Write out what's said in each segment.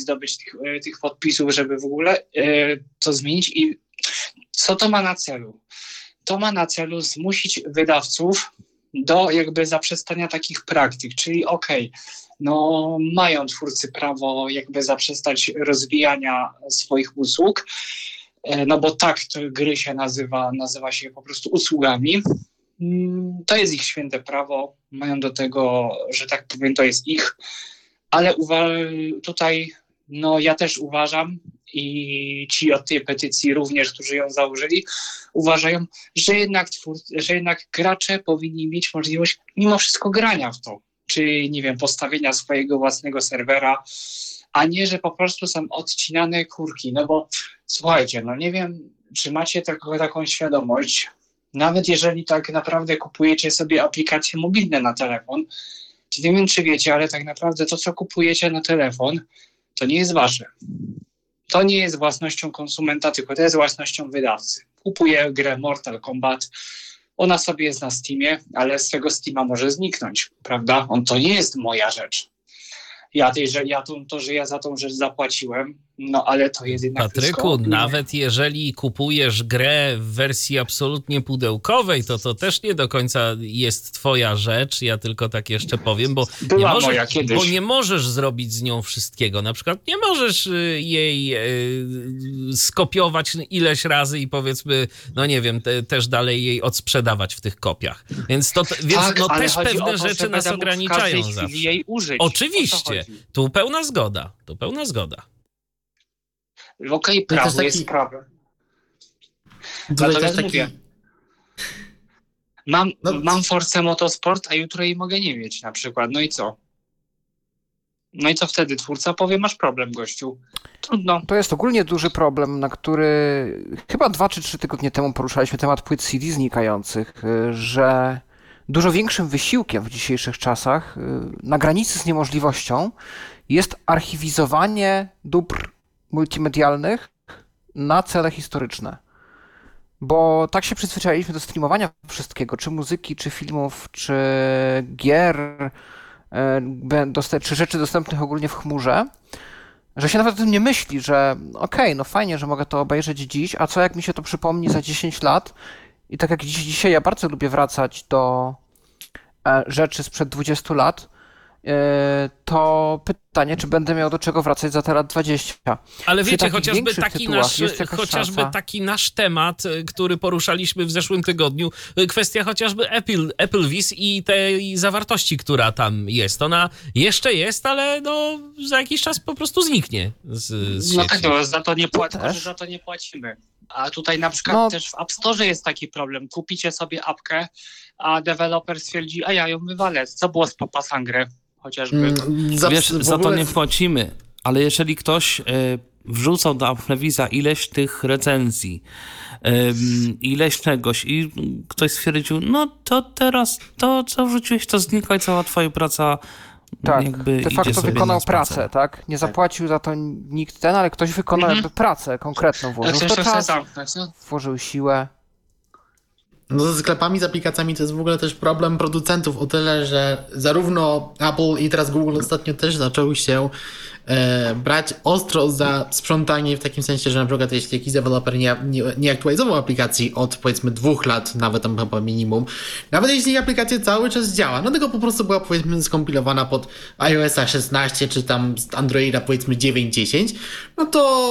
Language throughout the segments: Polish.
zdobyć tych podpisów, żeby w ogóle to zmienić. I co to ma na celu? To ma na celu zmusić wydawców do jakby zaprzestania takich praktyk, czyli no mają twórcy prawo jakby zaprzestać rozwijania swoich usług, no bo tak to gry się nazywa się po prostu usługami. To jest ich święte prawo, mają do tego, że tak powiem, to jest ich, ale tutaj no ja też uważam i ci od tej petycji również, którzy ją założyli, uważają, że jednak gracze powinni mieć możliwość mimo wszystko grania w to, czy nie wiem, postawienia swojego własnego serwera, a nie, że po prostu są odcinane kurki, no bo słuchajcie, no nie wiem, czy macie taką świadomość, nawet jeżeli tak naprawdę kupujecie sobie aplikacje mobilne na telefon, to nie wiem, czy wiecie, ale tak naprawdę to, co kupujecie na telefon, to nie jest wasze. To nie jest własnością konsumenta, tylko to jest własnością wydawcy. Kupuję grę Mortal Kombat, ona sobie jest na Steamie, ale z tego Steama może zniknąć, prawda? To nie jest moja rzecz. Ja za tą rzecz zapłaciłem, no ale to jest jednak Patryku, nawet jeżeli kupujesz grę w wersji absolutnie pudełkowej, to też nie do końca jest twoja rzecz. Ja tylko tak jeszcze powiem, bo nie możesz zrobić z nią wszystkiego. Na przykład nie możesz jej skopiować ileś razy i powiedzmy, no nie wiem, też dalej jej odsprzedawać w tych kopiach. Więc też pewne rzeczy nas ograniczają zawsze. Jej użyć. Oczywiście, tu pełna zgoda. Prawo jest prawo. Natomiast mówię, mam Force Motorsport, a jutro jej mogę nie mieć na przykład. No i co? No i co wtedy? Twórca powie, masz problem, gościu. Trudno. To jest ogólnie duży problem, na który chyba 2 czy 3 tygodnie temu poruszaliśmy temat płyt CD znikających, że dużo większym wysiłkiem w dzisiejszych czasach, na granicy z niemożliwością, jest archiwizowanie dóbr multimedialnych na cele historyczne. Bo tak się przyzwyczailiśmy do streamowania wszystkiego, czy muzyki, czy filmów, czy gier, czy rzeczy dostępnych ogólnie w chmurze, że się nawet o tym nie myśli, że no fajnie, że mogę to obejrzeć dziś, a co jak mi się to przypomni za 10 lat? I tak jak dzisiaj ja bardzo lubię wracać do rzeczy sprzed 20 lat, to pytanie, czy będę miał do czego wracać za te lat 20. Ale wiecie, chociażby taki nasz temat, który poruszaliśmy w zeszłym tygodniu, kwestia chociażby Applevis i tej zawartości, która tam jest. Ona jeszcze jest, ale no za jakiś czas po prostu zniknie z sieci. No tak, za to nie płacimy. A tutaj na przykład też w App Store jest taki problem. Kupicie sobie apkę, a deweloper stwierdzi, a ja ją wywalę. Co było z Papa Sangre? Chociażby. Za to nie płacimy, ale jeżeli ktoś wrzucał do Applevisa ileś tych recenzji, ileś czegoś i ktoś stwierdził, no to teraz to, co wrzuciłeś, to znika i cała twoja praca jakby de facto wykonał pracę, tak? Nie zapłacił za to nikt ale ktoś wykonał jakby pracę konkretną, włożył w to czas, włożył siłę. No ze sklepami, z aplikacjami to jest w ogóle też problem producentów o tyle, że zarówno Apple i teraz Google ostatnio też zaczęły się brać ostro za sprzątanie w takim sensie, że na przykład jeśli jakiś deweloper nie aktualizował aplikacji od powiedzmy 2 lat, nawet tam chyba minimum, nawet jeśli aplikacja cały czas działa, no tylko po prostu była powiedzmy skompilowana pod iOS-a 16 czy tam Androida powiedzmy 9.10, no to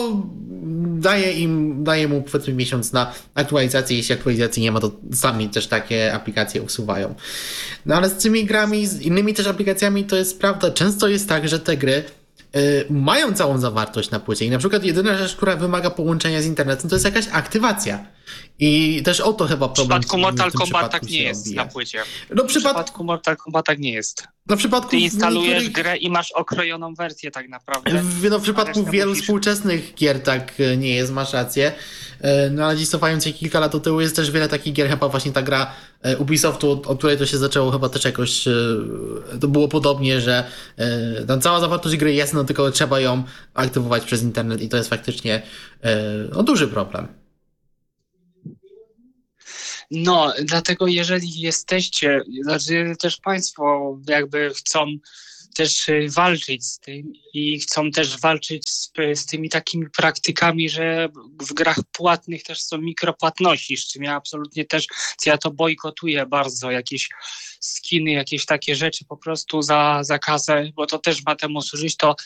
daje mu powiedzmy miesiąc na aktualizację, jeśli aktualizacji nie ma, to sami też takie aplikacje usuwają. No ale z tymi grami, z innymi też aplikacjami to jest prawda, często jest tak, że te gry mają całą zawartość na płycie i na przykład jedyna rzecz, która wymaga połączenia z internetem, to jest jakaś aktywacja. I też o to chyba problem. W przypadku Mortal Kombat tak nie jest na płycie. No, w przypadku Mortal Kombat tak nie jest. Ty instalujesz grę i masz okrojoną wersję tak naprawdę. W przypadku wielu współczesnych gier tak nie jest, masz rację. No ale dziś cofając się kilka lat do tyłu jest też wiele takich gier, chyba właśnie ta gra Ubisoftu, od której to się zaczęło chyba też jakoś, to było podobnie, że tam cała zawartość gry jest, no tylko trzeba ją aktywować przez internet i to jest faktycznie duży problem. No, dlatego jeżeli jesteście, znaczy też państwo jakby chcą też walczyć z tym i chcą też walczyć z tymi takimi praktykami, że w grach płatnych też są mikropłatności, z czym ja absolutnie też, ja to bojkotuję bardzo, jakieś skiny, jakieś takie rzeczy po prostu za kasę, bo to też ma temu służyć, to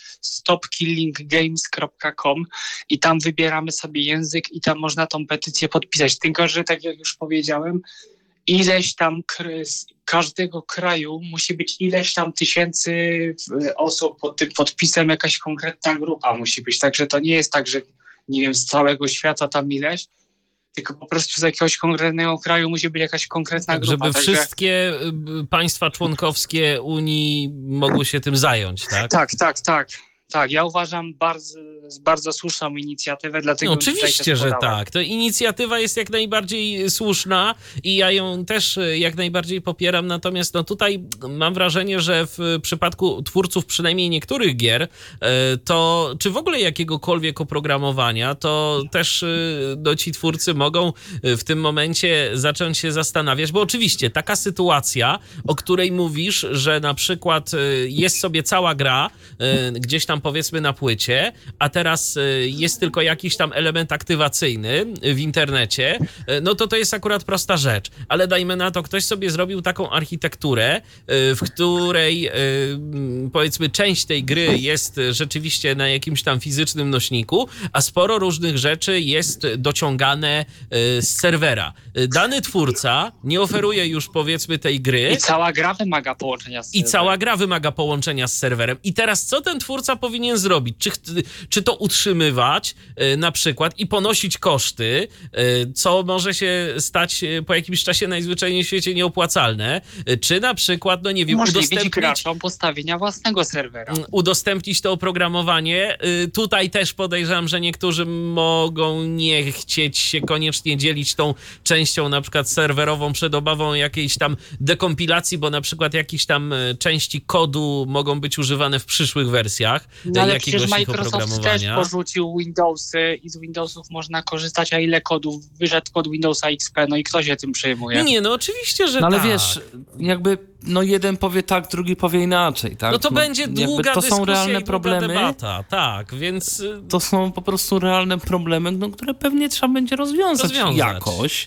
stopkillinggames.com i tam wybieramy sobie język i tam można tą petycję podpisać, tylko że tak jak już powiedziałem, ileś tam z każdego kraju musi być ileś tam tysięcy osób pod tym podpisem, jakaś konkretna grupa musi być. Także to nie jest tak, że nie wiem, z całego świata tam ileś, tylko po prostu z jakiegoś konkretnego kraju musi być jakaś konkretna grupa. Żeby wszystkie państwa członkowskie Unii mogły się tym zająć, tak? Tak. Tak, ja uważam bardzo słuszną inicjatywę, dlatego... No, oczywiście, że tak. To inicjatywa jest jak najbardziej słuszna i ja ją też jak najbardziej popieram, natomiast no tutaj mam wrażenie, że w przypadku twórców przynajmniej niektórych gier, to czy w ogóle jakiegokolwiek oprogramowania, to też no, ci twórcy mogą w tym momencie zacząć się zastanawiać, bo oczywiście taka sytuacja, o której mówisz, że na przykład jest sobie cała gra, gdzieś tam powiedzmy na płycie, a teraz jest tylko jakiś tam element aktywacyjny w internecie, no to jest akurat prosta rzecz. Ale dajmy na to, ktoś sobie zrobił taką architekturę, w której powiedzmy część tej gry jest rzeczywiście na jakimś tam fizycznym nośniku, a sporo różnych rzeczy jest dociągane z serwera. Dany twórca nie oferuje już powiedzmy tej gry. I cała gra wymaga połączenia z serwerem. I teraz co ten twórca powinien zrobić? Czy to utrzymywać na przykład i ponosić koszty, co może się stać po jakimś czasie najzwyczajniej w świecie nieopłacalne, czy na przykład, no nie wiem, udostępnić graczom postawienia własnego serwera. Udostępnić to oprogramowanie. Tutaj też podejrzewam, że niektórzy mogą nie chcieć się koniecznie dzielić tą częścią na przykład serwerową przed obawą jakiejś tam dekompilacji, bo na przykład jakieś tam części kodu mogą być używane w przyszłych wersjach. No ale przecież Microsoft też porzucił Windowsy i z Windowsów można korzystać, a ile kodów, wyszedł kod Windowsa XP, no i kto się tym przejmuje? Nie, no oczywiście, że tak. Ale wiesz, jakby no jeden powie tak, drugi powie inaczej, tak? No to będzie długa to dyskusja są realne i problemy, debata, tak, więc... To są po prostu realne problemy, no, które pewnie trzeba będzie rozwiązać jakoś.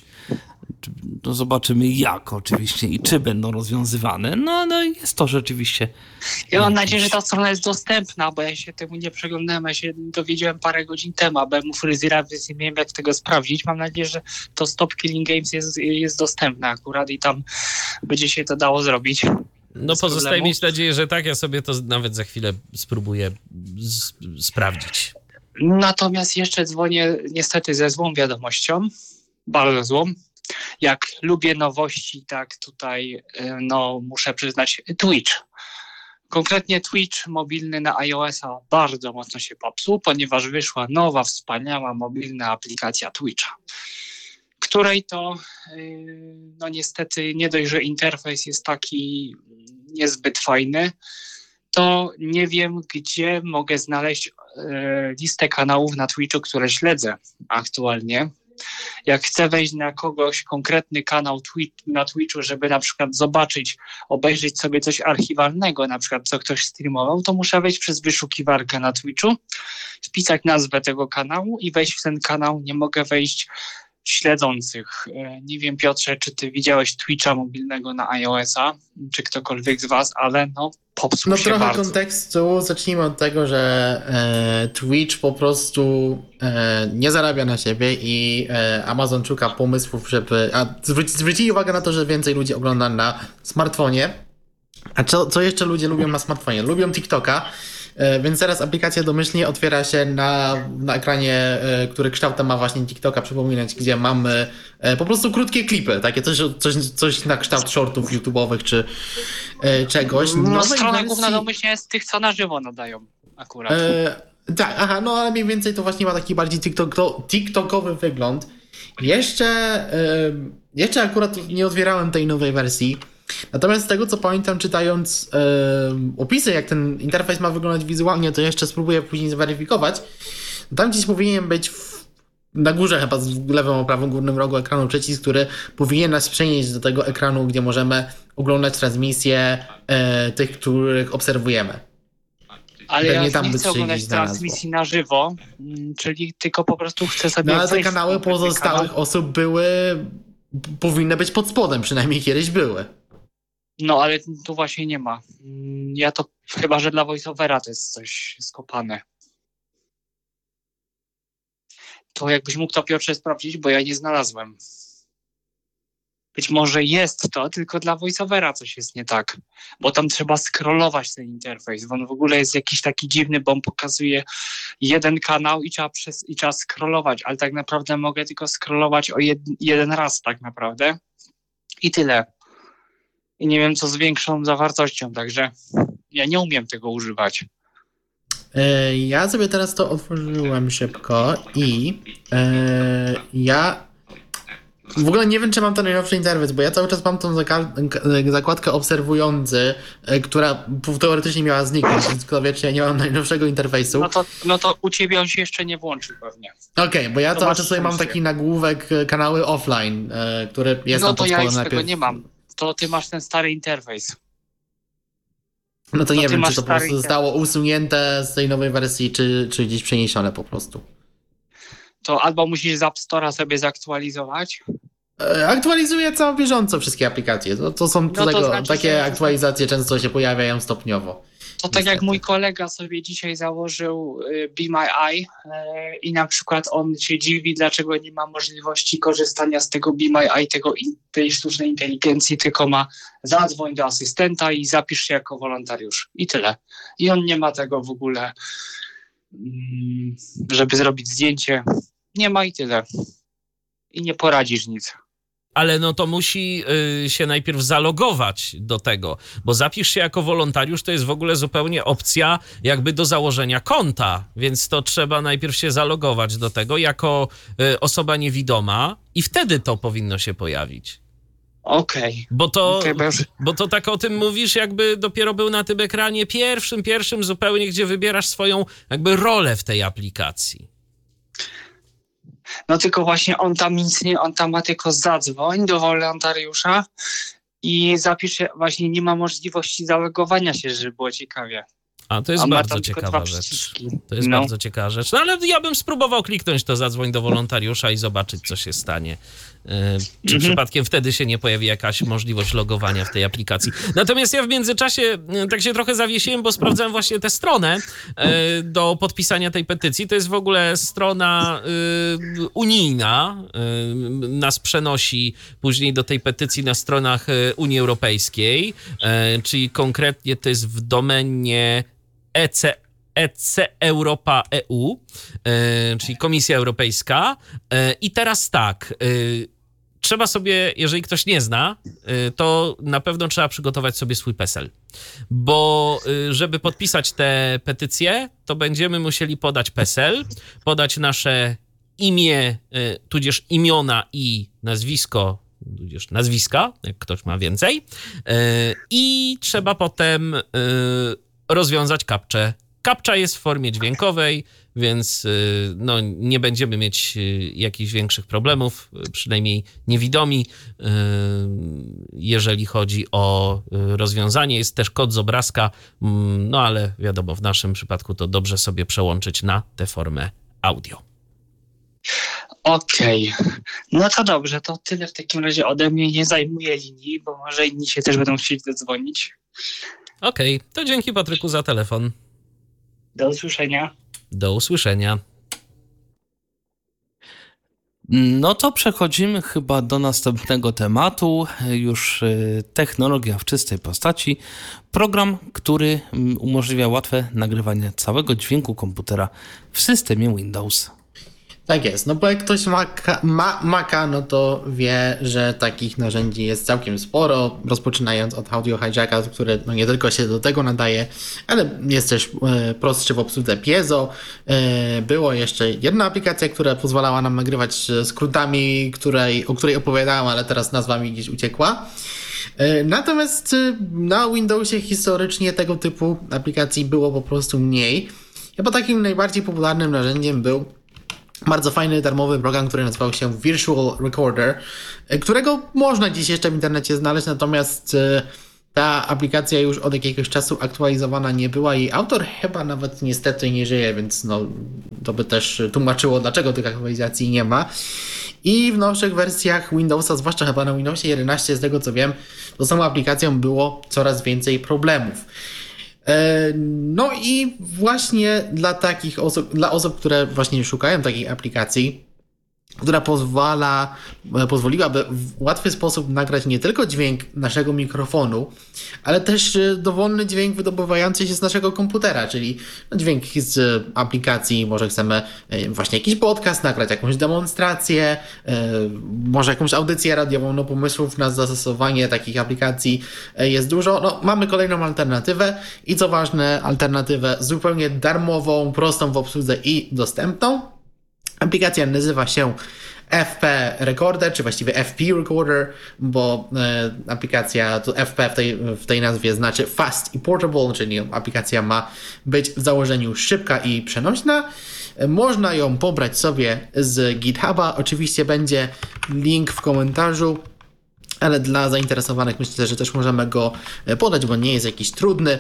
No zobaczymy jak oczywiście i czy będą rozwiązywane. No jest to rzeczywiście... Ja mam nadzieję, że ta strona jest dostępna, bo ja się temu nie przeglądałem, ja się dowiedziałem parę godzin temu, a byłem u fryzjera, więc nie wiem jak tego sprawdzić. Mam nadzieję, że to Stop Killing Games jest dostępne akurat i tam będzie się to dało zrobić. No pozostaje mieć nadzieję, że tak. Ja sobie to nawet za chwilę spróbuję sprawdzić. Natomiast jeszcze dzwonię niestety ze złą wiadomością, bardzo złą. Jak lubię nowości, tak tutaj no muszę przyznać Twitch. Konkretnie Twitch mobilny na iOS-a bardzo mocno się popsuł, ponieważ wyszła nowa, wspaniała mobilna aplikacja Twitcha, której to no niestety nie dość, że interfejs jest taki niezbyt fajny, to nie wiem, gdzie mogę znaleźć listę kanałów na Twitchu, które śledzę aktualnie. Jak chcę wejść na kogoś, konkretny kanał na Twitchu, żeby na przykład zobaczyć, obejrzeć sobie coś archiwalnego, na przykład co ktoś streamował, to muszę wejść przez wyszukiwarkę na Twitchu, wpisać nazwę tego kanału i wejść w ten kanał. Nie mogę wejść śledzących. Nie wiem, Piotrze, czy ty widziałeś Twitcha mobilnego na iOS-a, czy ktokolwiek z was, ale no popsuł się trochę bardzo. Kontekstu. Zacznijmy od tego, że Twitch po prostu nie zarabia na siebie i Amazon szuka pomysłów, żeby... Zwrócili uwagę na to, że więcej ludzi ogląda na smartfonie. A co jeszcze ludzie lubią na smartfonie? Lubią TikToka. Więc teraz aplikacja domyślnie otwiera się na ekranie, który kształtem ma właśnie TikToka, przypominać, gdzie mamy po prostu krótkie klipy, takie coś na kształt shortów YouTube'owych czy czegoś. No strona główna domyślnie jest tych, co na żywo nadają akurat. Tak, no ale mniej więcej to właśnie ma taki bardziej TikTokowy wygląd. Jeszcze akurat nie otwierałem tej nowej wersji. Natomiast z tego, co pamiętam, czytając opisy, jak ten interfejs ma wyglądać wizualnie, to jeszcze spróbuję później zweryfikować. Tam gdzieś powinien być na górze chyba w lewym, prawym górnym rogu ekranu przycisk, który powinien nas przenieść do tego ekranu, gdzie możemy oglądać transmisję tych, których obserwujemy. Ale ja nie chcę oglądać transmisji na żywo, czyli tylko po prostu chcę sobie... No ale te kanały pozostałych osób powinny być pod spodem, przynajmniej kiedyś były. No ale tu właśnie nie ma. Ja to chyba, że dla voiceovera to jest coś skopane. To jakbyś mógł to, Piotrze, sprawdzić, bo ja nie znalazłem. Być może jest to, tylko dla voiceovera coś jest nie tak. Bo tam trzeba scrollować ten interfejs, bo on w ogóle jest jakiś taki dziwny, bo on pokazuje jeden kanał i trzeba scrollować, ale tak naprawdę mogę tylko scrollować o jeden raz tak naprawdę. I tyle. I nie wiem, co z większą zawartością, także ja nie umiem tego używać. Ja sobie teraz to otworzyłem szybko i ja w ogóle nie wiem, czy mam ten najnowszy interfejs, bo ja cały czas mam tą zakładkę obserwujący, która teoretycznie miała zniknąć, więc kto wie, czy ja nie mam najnowszego interfejsu. No to u ciebie on się jeszcze nie włączył pewnie. Okej, bo ja cały czas sobie mam taki nagłówek kanały offline, który jest tam pod spodem najpierw. No to ja już tego nie mam. To ty masz ten stary interfejs. No to nie wiem, czy to po prostu zostało usunięte z tej nowej wersji, czy gdzieś przeniesione po prostu. To albo musisz z App Store'a sobie zaktualizować. Aktualizuję całą bieżąco wszystkie aplikacje. To są takie aktualizacje często się pojawiają stopniowo. To tak jak mój kolega sobie dzisiaj założył Be My Eye i na przykład on się dziwi, dlaczego nie ma możliwości korzystania z tego Be My Eye, tej sztucznej inteligencji, tylko ma zadzwoń do asystenta i zapisz się jako wolontariusz. I tyle. I on nie ma tego w ogóle, żeby zrobić zdjęcie. Nie ma i tyle. I nie poradzisz nic. Ale no to musi się najpierw zalogować do tego, bo zapisz się jako wolontariusz to jest w ogóle zupełnie opcja jakby do założenia konta, więc to trzeba najpierw się zalogować do tego jako osoba niewidoma i wtedy to powinno się pojawić. Okej. Bo to tak o tym mówisz, jakby dopiero był na tym ekranie pierwszym zupełnie, gdzie wybierasz swoją jakby rolę w tej aplikacji. No tylko właśnie on tam ma tylko zadzwoń do wolontariusza i zapisz się, właśnie nie ma możliwości zalogowania się, żeby było ciekawie. A to jest bardzo ciekawa rzecz. To jest bardzo ciekawa rzecz. No ale ja bym spróbował kliknąć to zadzwoń do wolontariusza i zobaczyć, co się stanie. Czy przypadkiem wtedy się nie pojawi jakaś możliwość logowania w tej aplikacji. Natomiast ja w międzyczasie tak się trochę zawiesiłem, bo sprawdzałem właśnie tę stronę do podpisania tej petycji. To jest w ogóle strona unijna. Nas przenosi później do tej petycji na stronach Unii Europejskiej, czyli konkretnie to jest w domenie EC Europa EU, czyli Komisja Europejska. I teraz tak, trzeba sobie, jeżeli ktoś nie zna, to na pewno trzeba przygotować sobie swój PESEL, bo żeby podpisać tę petycję, to będziemy musieli podać PESEL, podać nasze imię, tudzież imiona i nazwisko, tudzież nazwiska, jak ktoś ma więcej, i trzeba potem rozwiązać kapczę. Kapcza jest w formie dźwiękowej, więc no, nie będziemy mieć jakichś większych problemów, przynajmniej niewidomi, jeżeli chodzi o rozwiązanie. Jest też kod z obrazka, no ale wiadomo, w naszym przypadku to dobrze sobie przełączyć na tę formę audio. Okej. No to dobrze, to tyle w takim razie ode mnie. Nie zajmuję linii, bo może inni się też będą chcieli zadzwonić. Okej, to dzięki Patryku za telefon. Do usłyszenia. Do usłyszenia. No to przechodzimy chyba do następnego tematu. Już technologia w czystej postaci. Program, który umożliwia łatwe nagrywanie całego dźwięku komputera w systemie Windows. Tak jest, no bo jak ktoś ma Maca, no to wie, że takich narzędzi jest całkiem sporo, rozpoczynając od Audio Hijacka, który no nie tylko się do tego nadaje, ale jest też prostszy w obsłudze Piezo. Było jeszcze jedna aplikacja, która pozwalała nam nagrywać skrótami, o której opowiadałem, ale teraz nazwa mi gdzieś uciekła. Natomiast na Windowsie historycznie tego typu aplikacji było po prostu mniej. Chyba takim najbardziej popularnym narzędziem był bardzo fajny, darmowy program, który nazywał się Virtual Recorder, którego można dziś jeszcze w internecie znaleźć, natomiast ta aplikacja już od jakiegoś czasu aktualizowana nie była. Jej autor chyba nawet niestety nie żyje, więc no, to by też tłumaczyło, dlaczego tych aktualizacji nie ma. I w nowszych wersjach Windowsa, zwłaszcza chyba na Windowsie 11, z tego co wiem, to samą aplikacją było coraz więcej problemów. No i właśnie dla takich osób, które właśnie szukają takich aplikacji, która pozwoliłaby w łatwy sposób nagrać nie tylko dźwięk naszego mikrofonu, ale też dowolny dźwięk wydobywający się z naszego komputera, czyli dźwięk z aplikacji, może chcemy właśnie jakiś podcast nagrać, jakąś demonstrację, może jakąś audycję radiową, no pomysłów na zastosowanie takich aplikacji jest dużo. No, mamy kolejną alternatywę i co ważne, alternatywę zupełnie darmową, prostą w obsłudze i dostępną. Aplikacja nazywa się FP Recorder, czy właściwie FP Recorder, bo aplikacja, to FP w tej nazwie znaczy Fast i Portable, czyli aplikacja ma być w założeniu szybka i przenośna. Można ją pobrać sobie z GitHuba, oczywiście będzie link w komentarzu, ale dla zainteresowanych myślę, że też możemy go podać, bo nie jest jakiś trudny.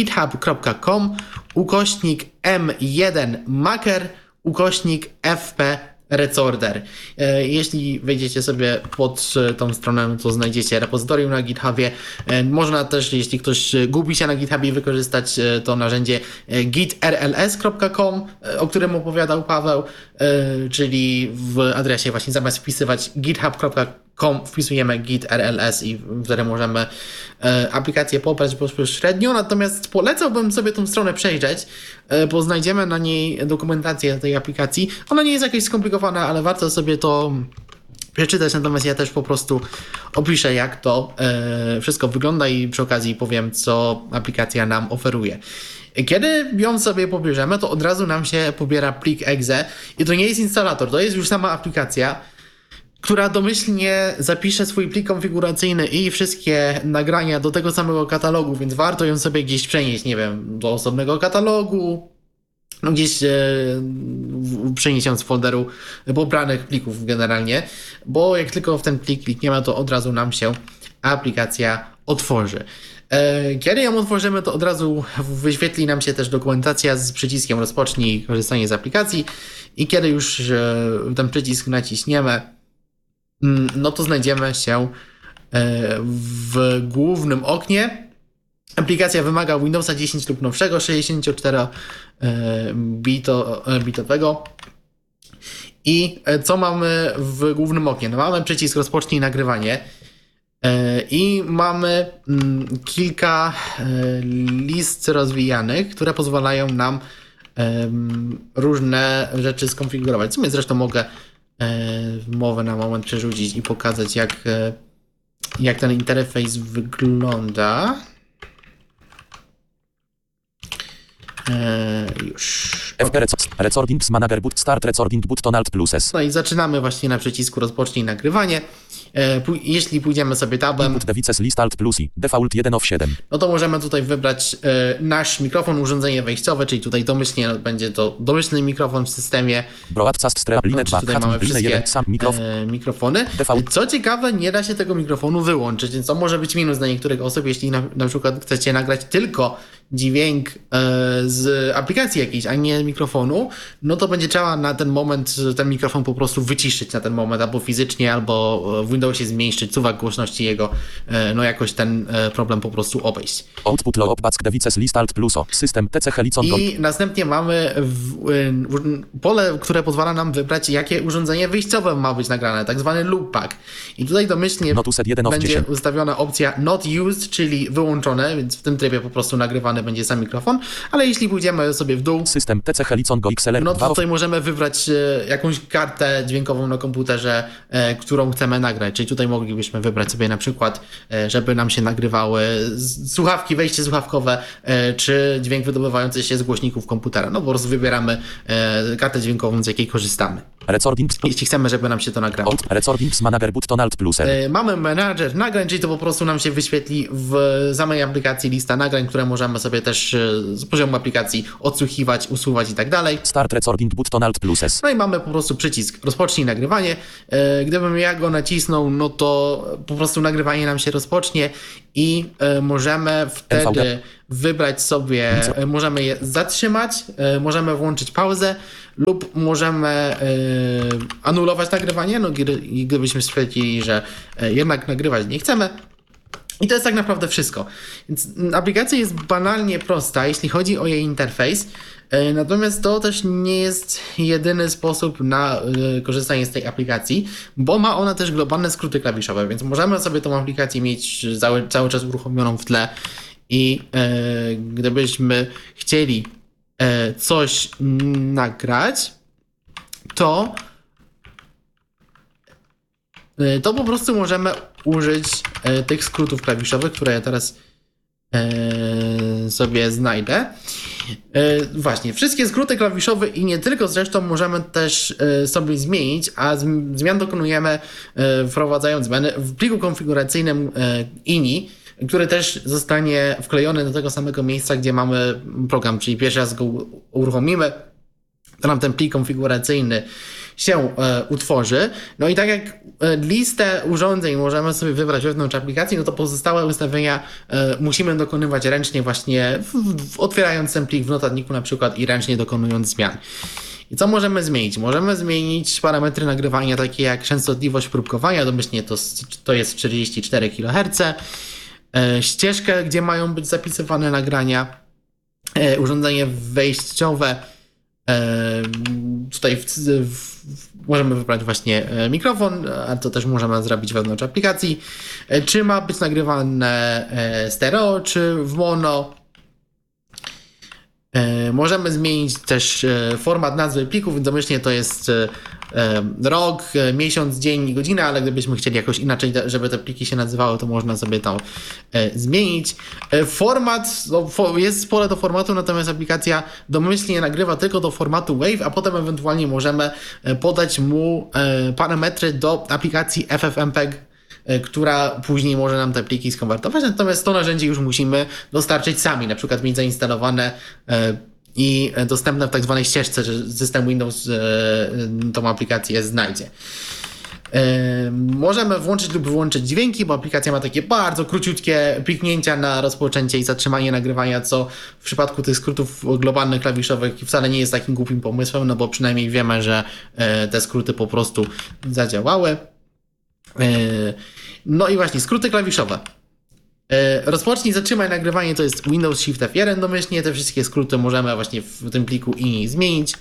github.com/m1maker/FP Recorder. Jeśli wejdziecie sobie pod tą stronę, to znajdziecie repozytorium na GitHubie. Można też, jeśli ktoś gubi się na GitHubie, wykorzystać to narzędzie gitrls.com, o którym opowiadał Paweł, czyli w adresie właśnie zamiast wpisywać github.com wpisujemy gitrls i wtedy możemy aplikację pobrać bezpośrednio, natomiast polecałbym sobie tą stronę przejrzeć, bo znajdziemy na niej dokumentację tej aplikacji. Ona nie jest jakaś skomplikowana, ale warto sobie to przeczytać, natomiast ja też po prostu opiszę, jak to wszystko wygląda i przy okazji powiem, co aplikacja nam oferuje. Kiedy ją sobie pobierzemy, to od razu nam się pobiera plik exe i to nie jest instalator, to jest już sama aplikacja, która domyślnie zapisze swój plik konfiguracyjny i wszystkie nagrania do tego samego katalogu, więc warto ją sobie gdzieś przenieść, nie wiem, do osobnego katalogu, no gdzieś przenieść ją z folderu pobranych plików generalnie, bo jak tylko w ten plik klikniemy, to od razu nam się aplikacja otworzy. Kiedy ją otworzymy, to od razu wyświetli nam się też dokumentacja z przyciskiem rozpocznij korzystanie z aplikacji i kiedy już ten przycisk naciśniemy, no to znajdziemy się w głównym oknie. Aplikacja wymaga Windowsa 10 lub nowszego, 64-bitowego. I co mamy w głównym oknie? No mamy przycisk rozpocznij nagrywanie i mamy kilka list rozwijanych, które pozwalają nam różne rzeczy skonfigurować. Co mnie zresztą mogę mowę na moment przerzucić i pokazać, jak ten interfejs wygląda. Już. Recording Manager Boot Start Recording Button Alt plus S. No i zaczynamy właśnie na przycisku rozpocznij nagrywanie. Jeśli pójdziemy sobie tabem, List Alt plus I, Default 1 of 7. no to możemy tutaj wybrać nasz mikrofon, urządzenie wejściowe, czyli tutaj domyślnie będzie to domyślny mikrofon w systemie. Tutaj mamy wszystkie mikrofony. Co ciekawe, nie da się tego mikrofonu wyłączyć, więc to może być minus dla niektórych osób, jeśli na przykład chcecie nagrać tylko dźwięk z aplikacji jakiejś, a nie mikrofonu, no to będzie trzeba na ten moment ten mikrofon po prostu wyciszyć na ten moment, albo fizycznie, albo w Windowsie zmniejszyć suwak głośności jego, no jakoś ten problem po prostu obejść. Output low List Alt plus O, system TC Helicon. I następnie mamy pole, które pozwala nam wybrać, jakie urządzenie wyjściowe ma być nagrane, tak zwany loopback. I tutaj domyślnie będzie ustawiona opcja not used, czyli wyłączone, więc w tym trybie po prostu nagrywany będzie sam mikrofon, ale jeśli pójdziemy sobie w dół, system TC Helicon Go XLR, no to tutaj możemy wybrać jakąś kartę dźwiękową na komputerze, którą chcemy nagrać, czyli tutaj moglibyśmy wybrać sobie na przykład, żeby nam się nagrywały słuchawki, wejście słuchawkowe, czy dźwięk wydobywający się z głośników komputera. No po prostu wybieramy kartę dźwiękową, z jakiej korzystamy. Jeśli chcemy, żeby nam się to nagrało. Recordings Manager Button Alt plus Mamy menadżer nagrań, czyli to po prostu nam się wyświetli w samej aplikacji lista nagrań, które możemy sobie sobie też z poziomu aplikacji odsłuchiwać, usuwać i tak dalej. Start recording button Alt plus S. No i mamy po prostu przycisk rozpocznij nagrywanie. Gdybym ja go nacisnął, no to po prostu nagrywanie nam się rozpocznie i możemy wtedy wybrać sobie, możemy je zatrzymać, możemy włączyć pauzę lub możemy anulować nagrywanie, no gdybyśmy stwierdzili, że jednak nagrywać nie chcemy. I to jest tak naprawdę wszystko. Więc aplikacja jest banalnie prosta, jeśli chodzi o jej interfejs. Natomiast to też nie jest jedyny sposób na korzystanie z tej aplikacji, bo ma ona też globalne skróty klawiszowe, więc możemy sobie tą aplikację mieć cały czas uruchomioną w tle i gdybyśmy chcieli coś nagrać, to po prostu możemy użyć tych skrótów klawiszowych, które ja teraz sobie znajdę. Właśnie, wszystkie skróty klawiszowe i nie tylko zresztą możemy też sobie zmienić, a zmian dokonujemy wprowadzając zmiany w pliku konfiguracyjnym INI, który też zostanie wklejony do tego samego miejsca, gdzie mamy program, czyli pierwszy raz go uruchomimy, to nam ten plik konfiguracyjny się utworzy. No i tak jak listę urządzeń możemy sobie wybrać wewnątrz aplikacji, no to pozostałe ustawienia musimy dokonywać ręcznie właśnie otwierając ten plik w notatniku na przykład i ręcznie dokonując zmian. I co możemy zmienić? Możemy zmienić parametry nagrywania takie jak częstotliwość próbkowania, domyślnie to jest 44 kHz, ścieżkę, gdzie mają być zapisywane nagrania, urządzenie wejściowe. Tutaj możemy wybrać właśnie mikrofon, a to też możemy zrobić wewnątrz aplikacji. Czy ma być nagrywane stereo, czy w mono. Możemy zmienić też format nazwy plików, więc domyślnie to jest rok, miesiąc, dzień i godzina, ale gdybyśmy chcieli jakoś inaczej, żeby te pliki się nazywały, to można sobie to zmienić. Format, jest pole do formatu, natomiast aplikacja domyślnie nagrywa tylko do formatu WAV, a potem ewentualnie możemy podać mu parametry do aplikacji FFmpeg, która później może nam te pliki skonwertować, natomiast to narzędzie już musimy dostarczyć sami, na przykład mieć zainstalowane i dostępne w tak zwanej ścieżce, że system Windows tą aplikację znajdzie. Możemy włączyć lub wyłączyć dźwięki, bo aplikacja ma takie bardzo króciutkie piknięcia na rozpoczęcie i zatrzymanie nagrywania, co w przypadku tych skrótów globalnych klawiszowych wcale nie jest takim głupim pomysłem, no bo przynajmniej wiemy, że te skróty po prostu zadziałały. No i właśnie, skróty klawiszowe. Rozpocznij, zatrzymaj nagrywanie to jest Windows Shift F1 domyślnie. Te wszystkie skróty możemy właśnie w tym pliku INI zmienić.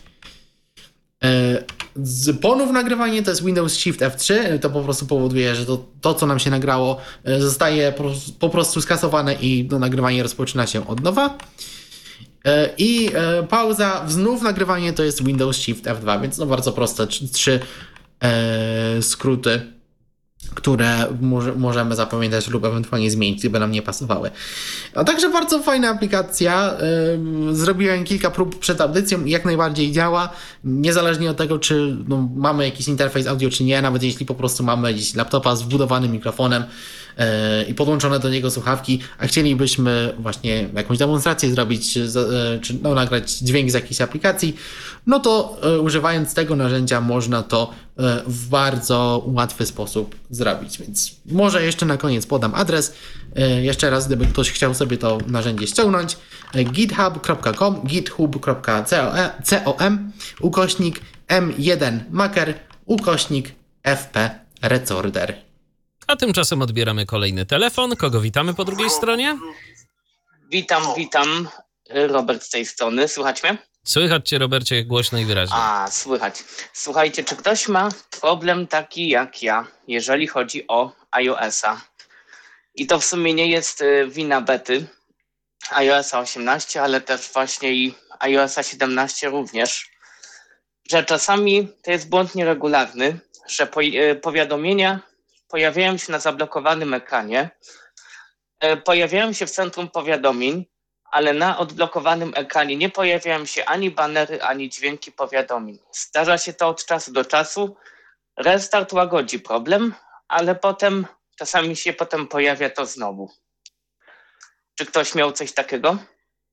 Ponów nagrywanie to jest Windows Shift F3. To po prostu powoduje, że to co nam się nagrało zostaje po prostu skasowane i nagrywanie rozpoczyna się od nowa. I pauza, znów nagrywanie to jest Windows Shift F2, więc no bardzo proste 3 skróty, które możemy zapamiętać lub ewentualnie zmienić, gdyby nam nie pasowały. A także bardzo fajna aplikacja. Zrobiłem kilka prób przed audycją i jak najbardziej działa, niezależnie od tego, czy mamy jakiś interfejs audio, czy nie, nawet jeśli po prostu mamy gdzieś laptopa z wbudowanym mikrofonem i podłączone do niego słuchawki, a chcielibyśmy właśnie jakąś demonstrację zrobić, czy nagrać dźwięk z jakiejś aplikacji, no to używając tego narzędzia można to w bardzo łatwy sposób zrobić. Więc może jeszcze na koniec podam adres. Jeszcze raz, gdyby ktoś chciał sobie to narzędzie ściągnąć, github.com, github.com, /m1 maker, /fp recorder. A tymczasem odbieramy kolejny telefon. Kogo witamy po drugiej stronie? Witam. Robert z tej strony. Słychać mnie? Słychać cię, Robercie, głośno i wyraźnie. Słychać. Słuchajcie, czy ktoś ma problem taki jak ja, jeżeli chodzi o iOS-a? I to w sumie nie jest wina bety iOS-a 18, ale też właśnie i iOS-a 17 również, że czasami to jest błąd nieregularny, że powiadomienia pojawiają się na zablokowanym ekranie, pojawiają się w centrum powiadomień, ale na odblokowanym ekranie nie pojawiają się ani banery, ani dźwięki powiadomień. Zdarza się to od czasu do czasu. Restart łagodzi problem, ale czasami się potem pojawia to znowu. Czy ktoś miał coś takiego?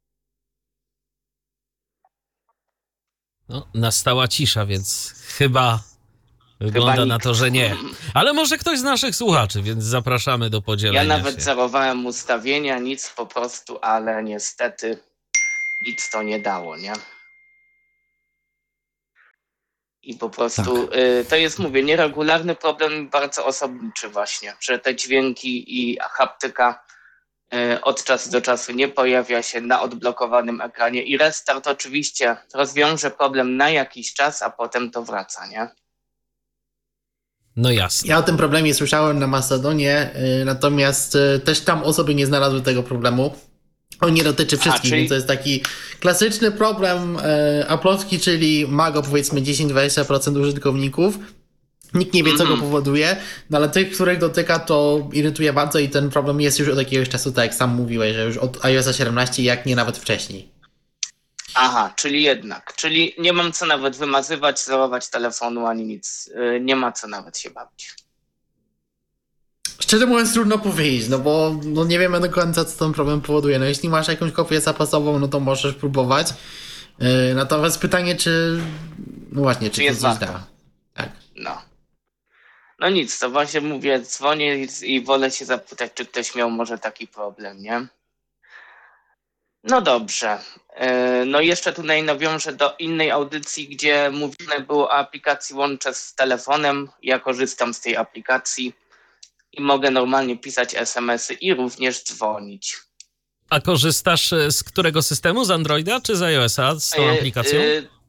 No, nastała cisza, więc chyba wygląda na to, że nie. Ale może ktoś z naszych słuchaczy, więc zapraszamy do podzielenia się. Ja nawet zerowałem ustawienia, nic po prostu, ale niestety nic to nie dało, nie? I po prostu to jest, mówię, nieregularny problem, bardzo osobniczy właśnie, że te dźwięki i haptyka od czasu do czasu nie pojawia się na odblokowanym ekranie i restart oczywiście rozwiąże problem na jakiś czas, a potem to wraca, nie? No jasne. Ja o tym problemie słyszałem na Mastodonie, natomiast też tam osoby nie znalazły tego problemu. On nie dotyczy wszystkich, więc to jest taki klasyczny problem Apple'owski, czyli ma go powiedzmy 10-20% użytkowników. Nikt nie wie, co go powoduje, no ale tych, których dotyka, to irytuje bardzo i ten problem jest już od jakiegoś czasu, tak jak sam mówiłeś, że już od iOS 17, jak nie nawet wcześniej. Aha, czyli nie mam co nawet wymazywać, zerować telefonu ani nic. Nie ma co nawet się bawić. Szczerze mówiąc trudno powiedzieć, no bo nie wiemy do końca, co ten problem powoduje. No jeśli masz jakąś kopię zapasową, no to możesz próbować. Natomiast pytanie, czy... No właśnie, czy jest coś da. Tak. No nic, to właśnie mówię, dzwonię i wolę się zapytać, czy ktoś miał może taki problem, nie? No dobrze. No jeszcze tutaj nawiążę do innej audycji, gdzie mówione było o aplikacji Łączę z telefonem. Ja korzystam z tej aplikacji i mogę normalnie pisać SMS-y i również dzwonić. A korzystasz z którego systemu? Z Androida czy z iOS-a z tą aplikacją?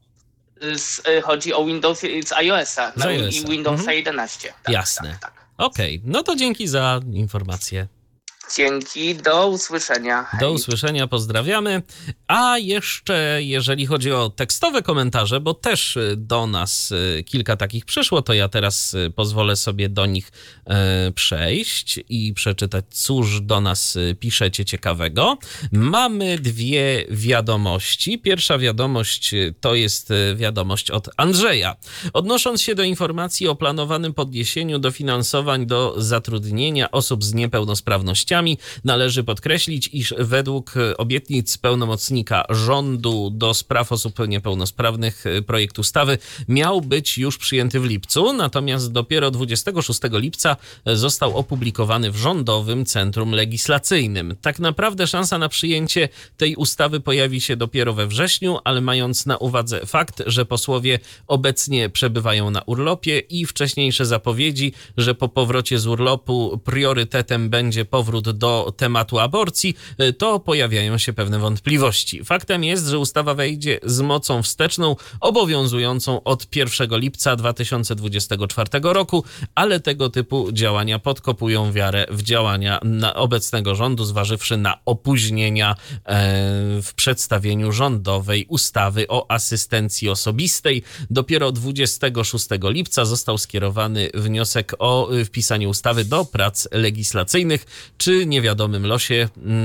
Chodzi o Windows z iOS-a, i Windowsa 11. Tak, jasne. Tak. Okej, no to dzięki za informację. Dzięki, do usłyszenia. Hej. Do usłyszenia, pozdrawiamy. A jeszcze jeżeli chodzi o tekstowe komentarze, bo też do nas kilka takich przyszło, to ja teraz pozwolę sobie do nich przejść i przeczytać, cóż do nas piszecie ciekawego. Mamy dwie wiadomości. Pierwsza wiadomość to jest wiadomość od Andrzeja. Odnosząc się do informacji o planowanym podniesieniu dofinansowań do zatrudnienia osób z niepełnosprawnościami, należy podkreślić, iż według obietnic pełnomocnika rządu do spraw osób niepełnosprawnych projekt ustawy miał być już przyjęty w lipcu, natomiast dopiero 26 lipca został opublikowany w Rządowym Centrum Legislacyjnym. Tak naprawdę szansa na przyjęcie tej ustawy pojawi się dopiero we wrześniu, ale mając na uwadze fakt, że posłowie obecnie przebywają na urlopie i wcześniejsze zapowiedzi, że po powrocie z urlopu priorytetem będzie powrót do tematu aborcji, to pojawiają się pewne wątpliwości. Faktem jest, że ustawa wejdzie z mocą wsteczną, obowiązującą od 1 lipca 2024 roku, ale tego typu działania podkopują wiarę w działania obecnego rządu, zważywszy na opóźnienia w przedstawieniu rządowej ustawy o asystencji osobistej. Dopiero 26 lipca został skierowany wniosek o wpisanie ustawy do prac legislacyjnych, czy niewiadomym losie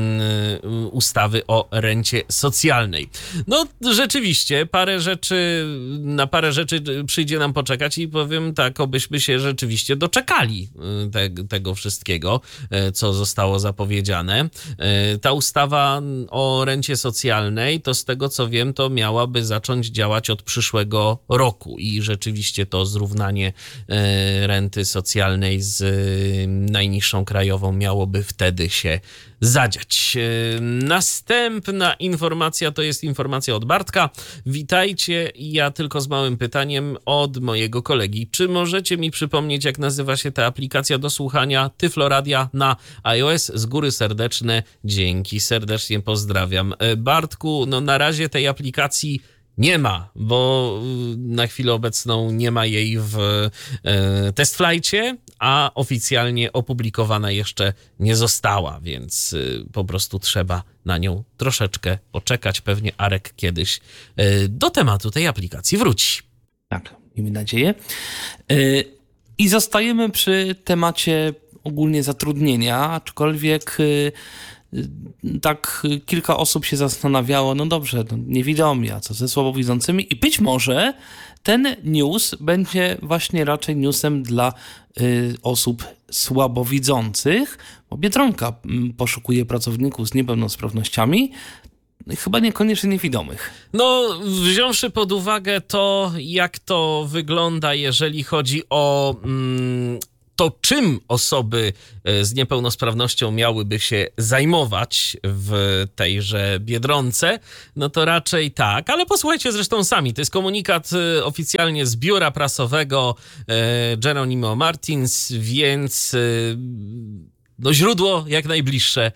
ustawy o rencie socjalnej. No rzeczywiście, na parę rzeczy przyjdzie nam poczekać i powiem tak, obyśmy się rzeczywiście doczekali tego wszystkiego, co zostało zapowiedziane. Ta ustawa o rencie socjalnej, to z tego co wiem, to miałaby zacząć działać od przyszłego roku i rzeczywiście to zrównanie renty socjalnej z najniższą krajową miałoby wtedy się zadziać. Następna informacja to jest informacja od Bartka. Witajcie, ja tylko z małym pytaniem od mojego kolegi. Czy możecie mi przypomnieć, jak nazywa się ta aplikacja do słuchania Tyfloradia na iOS? Z góry serdeczne dzięki, serdecznie pozdrawiam. Bartku, no na razie tej aplikacji nie ma, bo na chwilę obecną nie ma jej w TestFlightie, a oficjalnie opublikowana jeszcze nie została, więc po prostu trzeba na nią troszeczkę poczekać. Pewnie Arek kiedyś do tematu tej aplikacji wróci. Tak, miejmy nadzieję. I zostajemy przy temacie ogólnie zatrudnienia, aczkolwiek tak kilka osób się zastanawiało, no dobrze, no niewidomi, a co ze słabowidzącymi? I być może ten news będzie właśnie raczej newsem dla osób słabowidzących, bo Biedronka poszukuje pracowników z niepełnosprawnościami. chyba niekoniecznie niewidomych. No, wziąwszy pod uwagę to, jak to wygląda, jeżeli chodzi o to, czym osoby z niepełnosprawnością miałyby się zajmować w tejże Biedronce, no to raczej tak. Ale posłuchajcie zresztą sami. To jest komunikat oficjalnie z biura prasowego Jeronimo Martins, więc no źródło jak najbliższe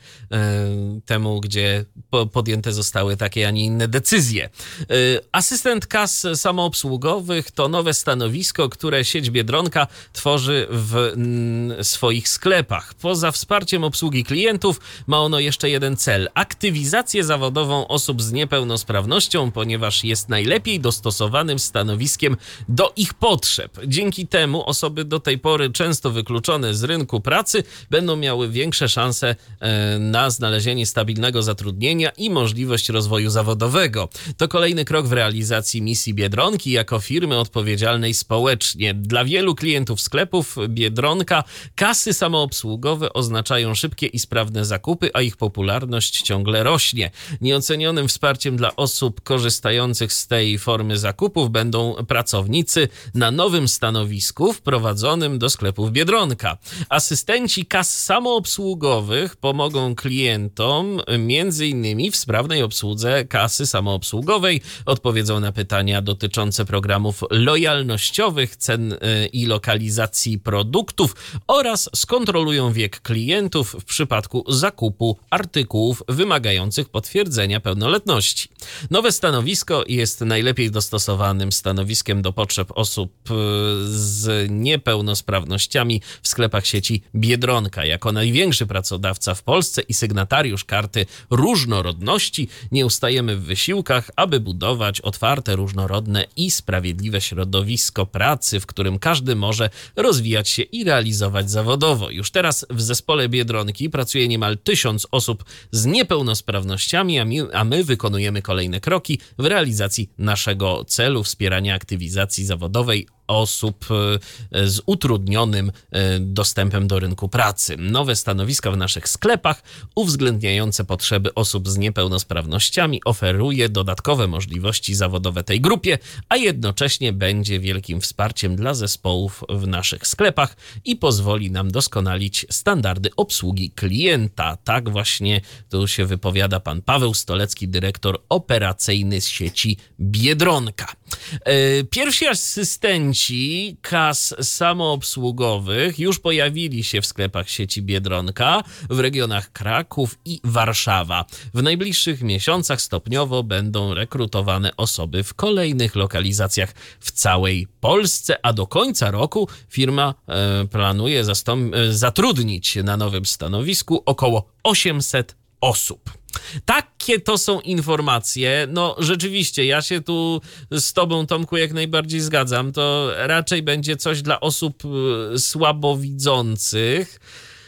temu, gdzie podjęte zostały takie, a nie inne decyzje. Asystent kas samoobsługowych to nowe stanowisko, które sieć Biedronka tworzy w swoich sklepach. Poza wsparciem obsługi klientów ma ono jeszcze jeden cel. Aktywizację zawodową osób z niepełnosprawnością, ponieważ jest najlepiej dostosowanym stanowiskiem do ich potrzeb. Dzięki temu osoby do tej pory często wykluczone z rynku pracy będą miały większe szanse na znalezienie stabilnego zatrudnienia i możliwość rozwoju zawodowego. To kolejny krok w realizacji misji Biedronki jako firmy odpowiedzialnej społecznie. Dla wielu klientów sklepów Biedronka kasy samoobsługowe oznaczają szybkie i sprawne zakupy, a ich popularność ciągle rośnie. Nieocenionym wsparciem dla osób korzystających z tej formy zakupów będą pracownicy na nowym stanowisku wprowadzonym do sklepów Biedronka. Asystenci kas samoobsługowych pomogą klientom m.in. w sprawnej obsłudze kasy samoobsługowej, odpowiedzą na pytania dotyczące programów lojalnościowych, cen i lokalizacji produktów oraz skontrolują wiek klientów w przypadku zakupu artykułów wymagających potwierdzenia pełnoletności. Nowe stanowisko jest najlepiej dostosowanym stanowiskiem do potrzeb osób z niepełnosprawnościami w sklepach sieci Biedronka. Jako największy pracodawca w Polsce i sygnatariusz karty różnorodności nie ustajemy w wysiłkach, aby budować otwarte, różnorodne i sprawiedliwe środowisko pracy, w którym każdy może rozwijać się i realizować zawodowo. Już teraz w zespole Biedronki pracuje niemal 1000 osób z niepełnosprawnościami, a my wykonujemy kolejne kroki w realizacji naszego celu wspierania aktywizacji zawodowej osób z utrudnionym dostępem do rynku pracy. Nowe stanowiska w naszych sklepach uwzględniające potrzeby osób z niepełnosprawnościami oferuje dodatkowe możliwości zawodowe tej grupie, a jednocześnie będzie wielkim wsparciem dla zespołów w naszych sklepach i pozwoli nam doskonalić standardy obsługi klienta. Tak właśnie tu się wypowiada pan Paweł Stolecki, dyrektor operacyjny z sieci Biedronka. Pierwsi asystenci kas samoobsługowych już pojawili się w sklepach sieci Biedronka w regionach Kraków i Warszawa. W najbliższych miesiącach stopniowo będą rekrutowane osoby w kolejnych lokalizacjach w całej Polsce, a do końca roku firma planuje zatrudnić na nowym stanowisku około 800 osób. Takie to są informacje. No rzeczywiście, ja się tu z tobą, Tomku, jak najbardziej zgadzam. To raczej będzie coś dla osób słabowidzących,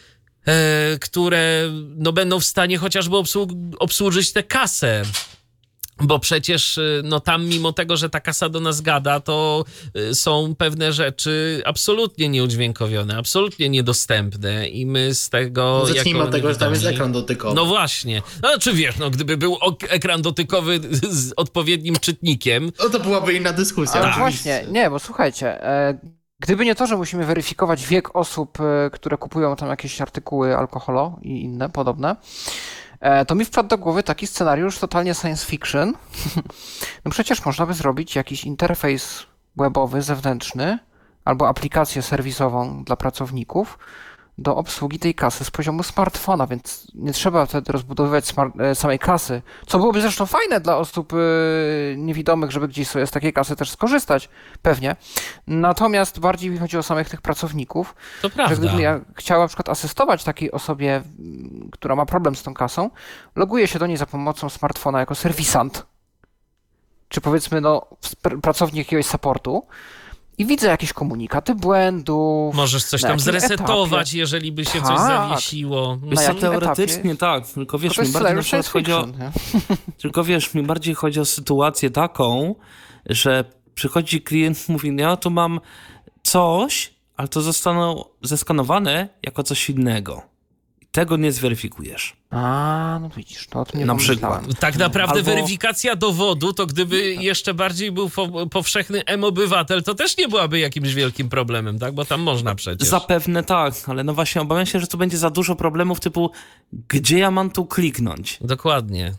które no, będą w stanie chociażby obsłużyć tę kasę. Bo przecież no tam mimo tego, że ta kasa do nas gada, to są pewne rzeczy absolutnie nieudźwiękowione, absolutnie niedostępne i my z tego... Zacznijmy od tego, że tam jest ekran dotykowy. No właśnie. Znaczy wiesz, no gdyby był ekran dotykowy z odpowiednim czytnikiem... No to byłaby inna dyskusja. Ale właśnie, nie, bo słuchajcie... Gdyby nie to, że musimy weryfikować wiek osób, które kupują tam jakieś artykuły alkoholo i inne podobne, to mi wpadł do głowy taki scenariusz totalnie science fiction. No przecież można by zrobić jakiś interfejs webowy, zewnętrzny albo aplikację serwisową dla pracowników do obsługi tej kasy z poziomu smartfona, więc nie trzeba wtedy rozbudowywać samej kasy, co byłoby zresztą fajne dla osób niewidomych, żeby gdzieś sobie z takiej kasy też skorzystać, pewnie. Natomiast bardziej mi chodzi o samych tych pracowników, to prawda. Że gdybym ja chciała na przykład asystować takiej osobie, która ma problem z tą kasą, loguję się do niej za pomocą smartfona jako serwisant, czy powiedzmy pracownik jakiegoś supportu, i widzę jakieś komunikaty błędów. Możesz coś tam zresetować, etapie. Jeżeli by się coś zawiesiło. Teoretycznie tak, tylko wiesz, mi bardziej tylko wiesz, mi bardziej chodzi o sytuację taką, że przychodzi klient, mówi, ja tu mam coś, ale to zostało zeskanowane jako coś innego. tego nie zweryfikujesz. No widzisz, to o tym nie na przykład. Tak naprawdę weryfikacja dowodu, to gdyby jeszcze bardziej był powszechny M-obywatel, to też nie byłaby jakimś wielkim problemem, tak? Bo tam można przecież. Zapewne tak, ale no właśnie obawiam się, że to będzie za dużo problemów typu, gdzie ja mam tu kliknąć? Dokładnie.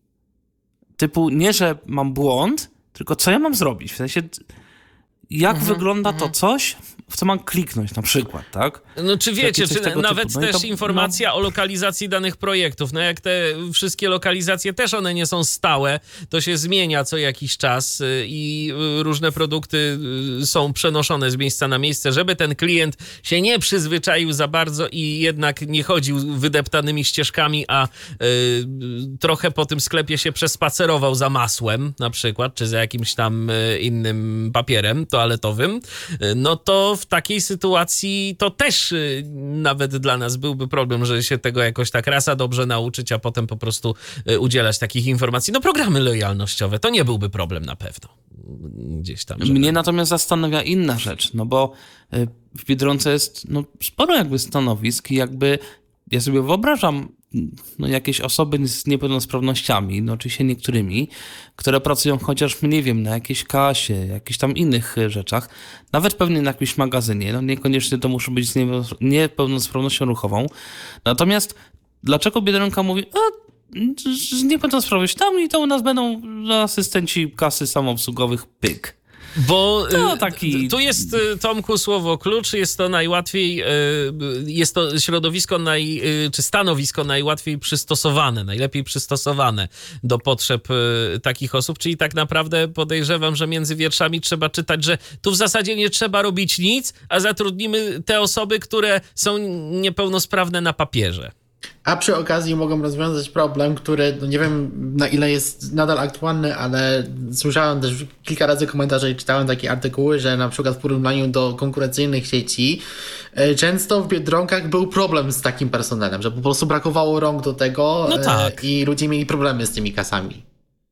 Typu nie, że mam błąd, tylko co ja mam zrobić? W sensie, jak wygląda to coś, w co mam kliknąć na przykład, tak? No czy wiecie, czy nawet typu. też informacja o lokalizacji danych projektów. No jak te wszystkie lokalizacje też one nie są stałe, to się zmienia co jakiś czas i różne produkty są przenoszone z miejsca na miejsce, żeby ten klient się nie przyzwyczaił za bardzo i jednak nie chodził wydeptanymi ścieżkami, a trochę po tym sklepie się przespacerował za masłem na przykład, czy za jakimś tam innym papierem toaletowym, no to w takiej sytuacji to też nawet dla nas byłby problem, że się tego jakoś tak raz a dobrze nauczyć, a potem po prostu udzielać takich informacji. No programy lojalnościowe, to nie byłby problem na pewno. Gdzieś tam. Żeby... Mnie natomiast zastanawia inna rzecz, no bo w Biedronce jest sporo jakby stanowisk i jakby ja sobie wyobrażam jakieś osoby z niepełnosprawnościami, oczywiście niektórymi, które pracują chociaż, nie wiem, na jakiejś kasie, jakichś tam innych rzeczach, nawet pewnie na jakimś magazynie, niekoniecznie to muszą być z niepełnosprawnością ruchową. Natomiast dlaczego Biedronka mówi, z niepełnosprawnościami to u nas będą asystenci kasy samoobsługowych, pyk. Bo tu jest, Tomku, słowo klucz, jest to najłatwiej, jest to środowisko czy stanowisko najłatwiej przystosowane, najlepiej przystosowane do potrzeb takich osób, czyli tak naprawdę podejrzewam, że między wierszami trzeba czytać, że tu w zasadzie nie trzeba robić nic, a zatrudnimy te osoby, które są niepełnosprawne na papierze. A przy okazji mogą rozwiązać problem, który nie wiem na ile jest nadal aktualny, ale słyszałem też kilka razy komentarze i czytałem takie artykuły, że na przykład w porównaniu do konkurencyjnych sieci często w Biedronkach był problem z takim personelem, że po prostu brakowało rąk do tego i ludzie mieli problemy z tymi kasami.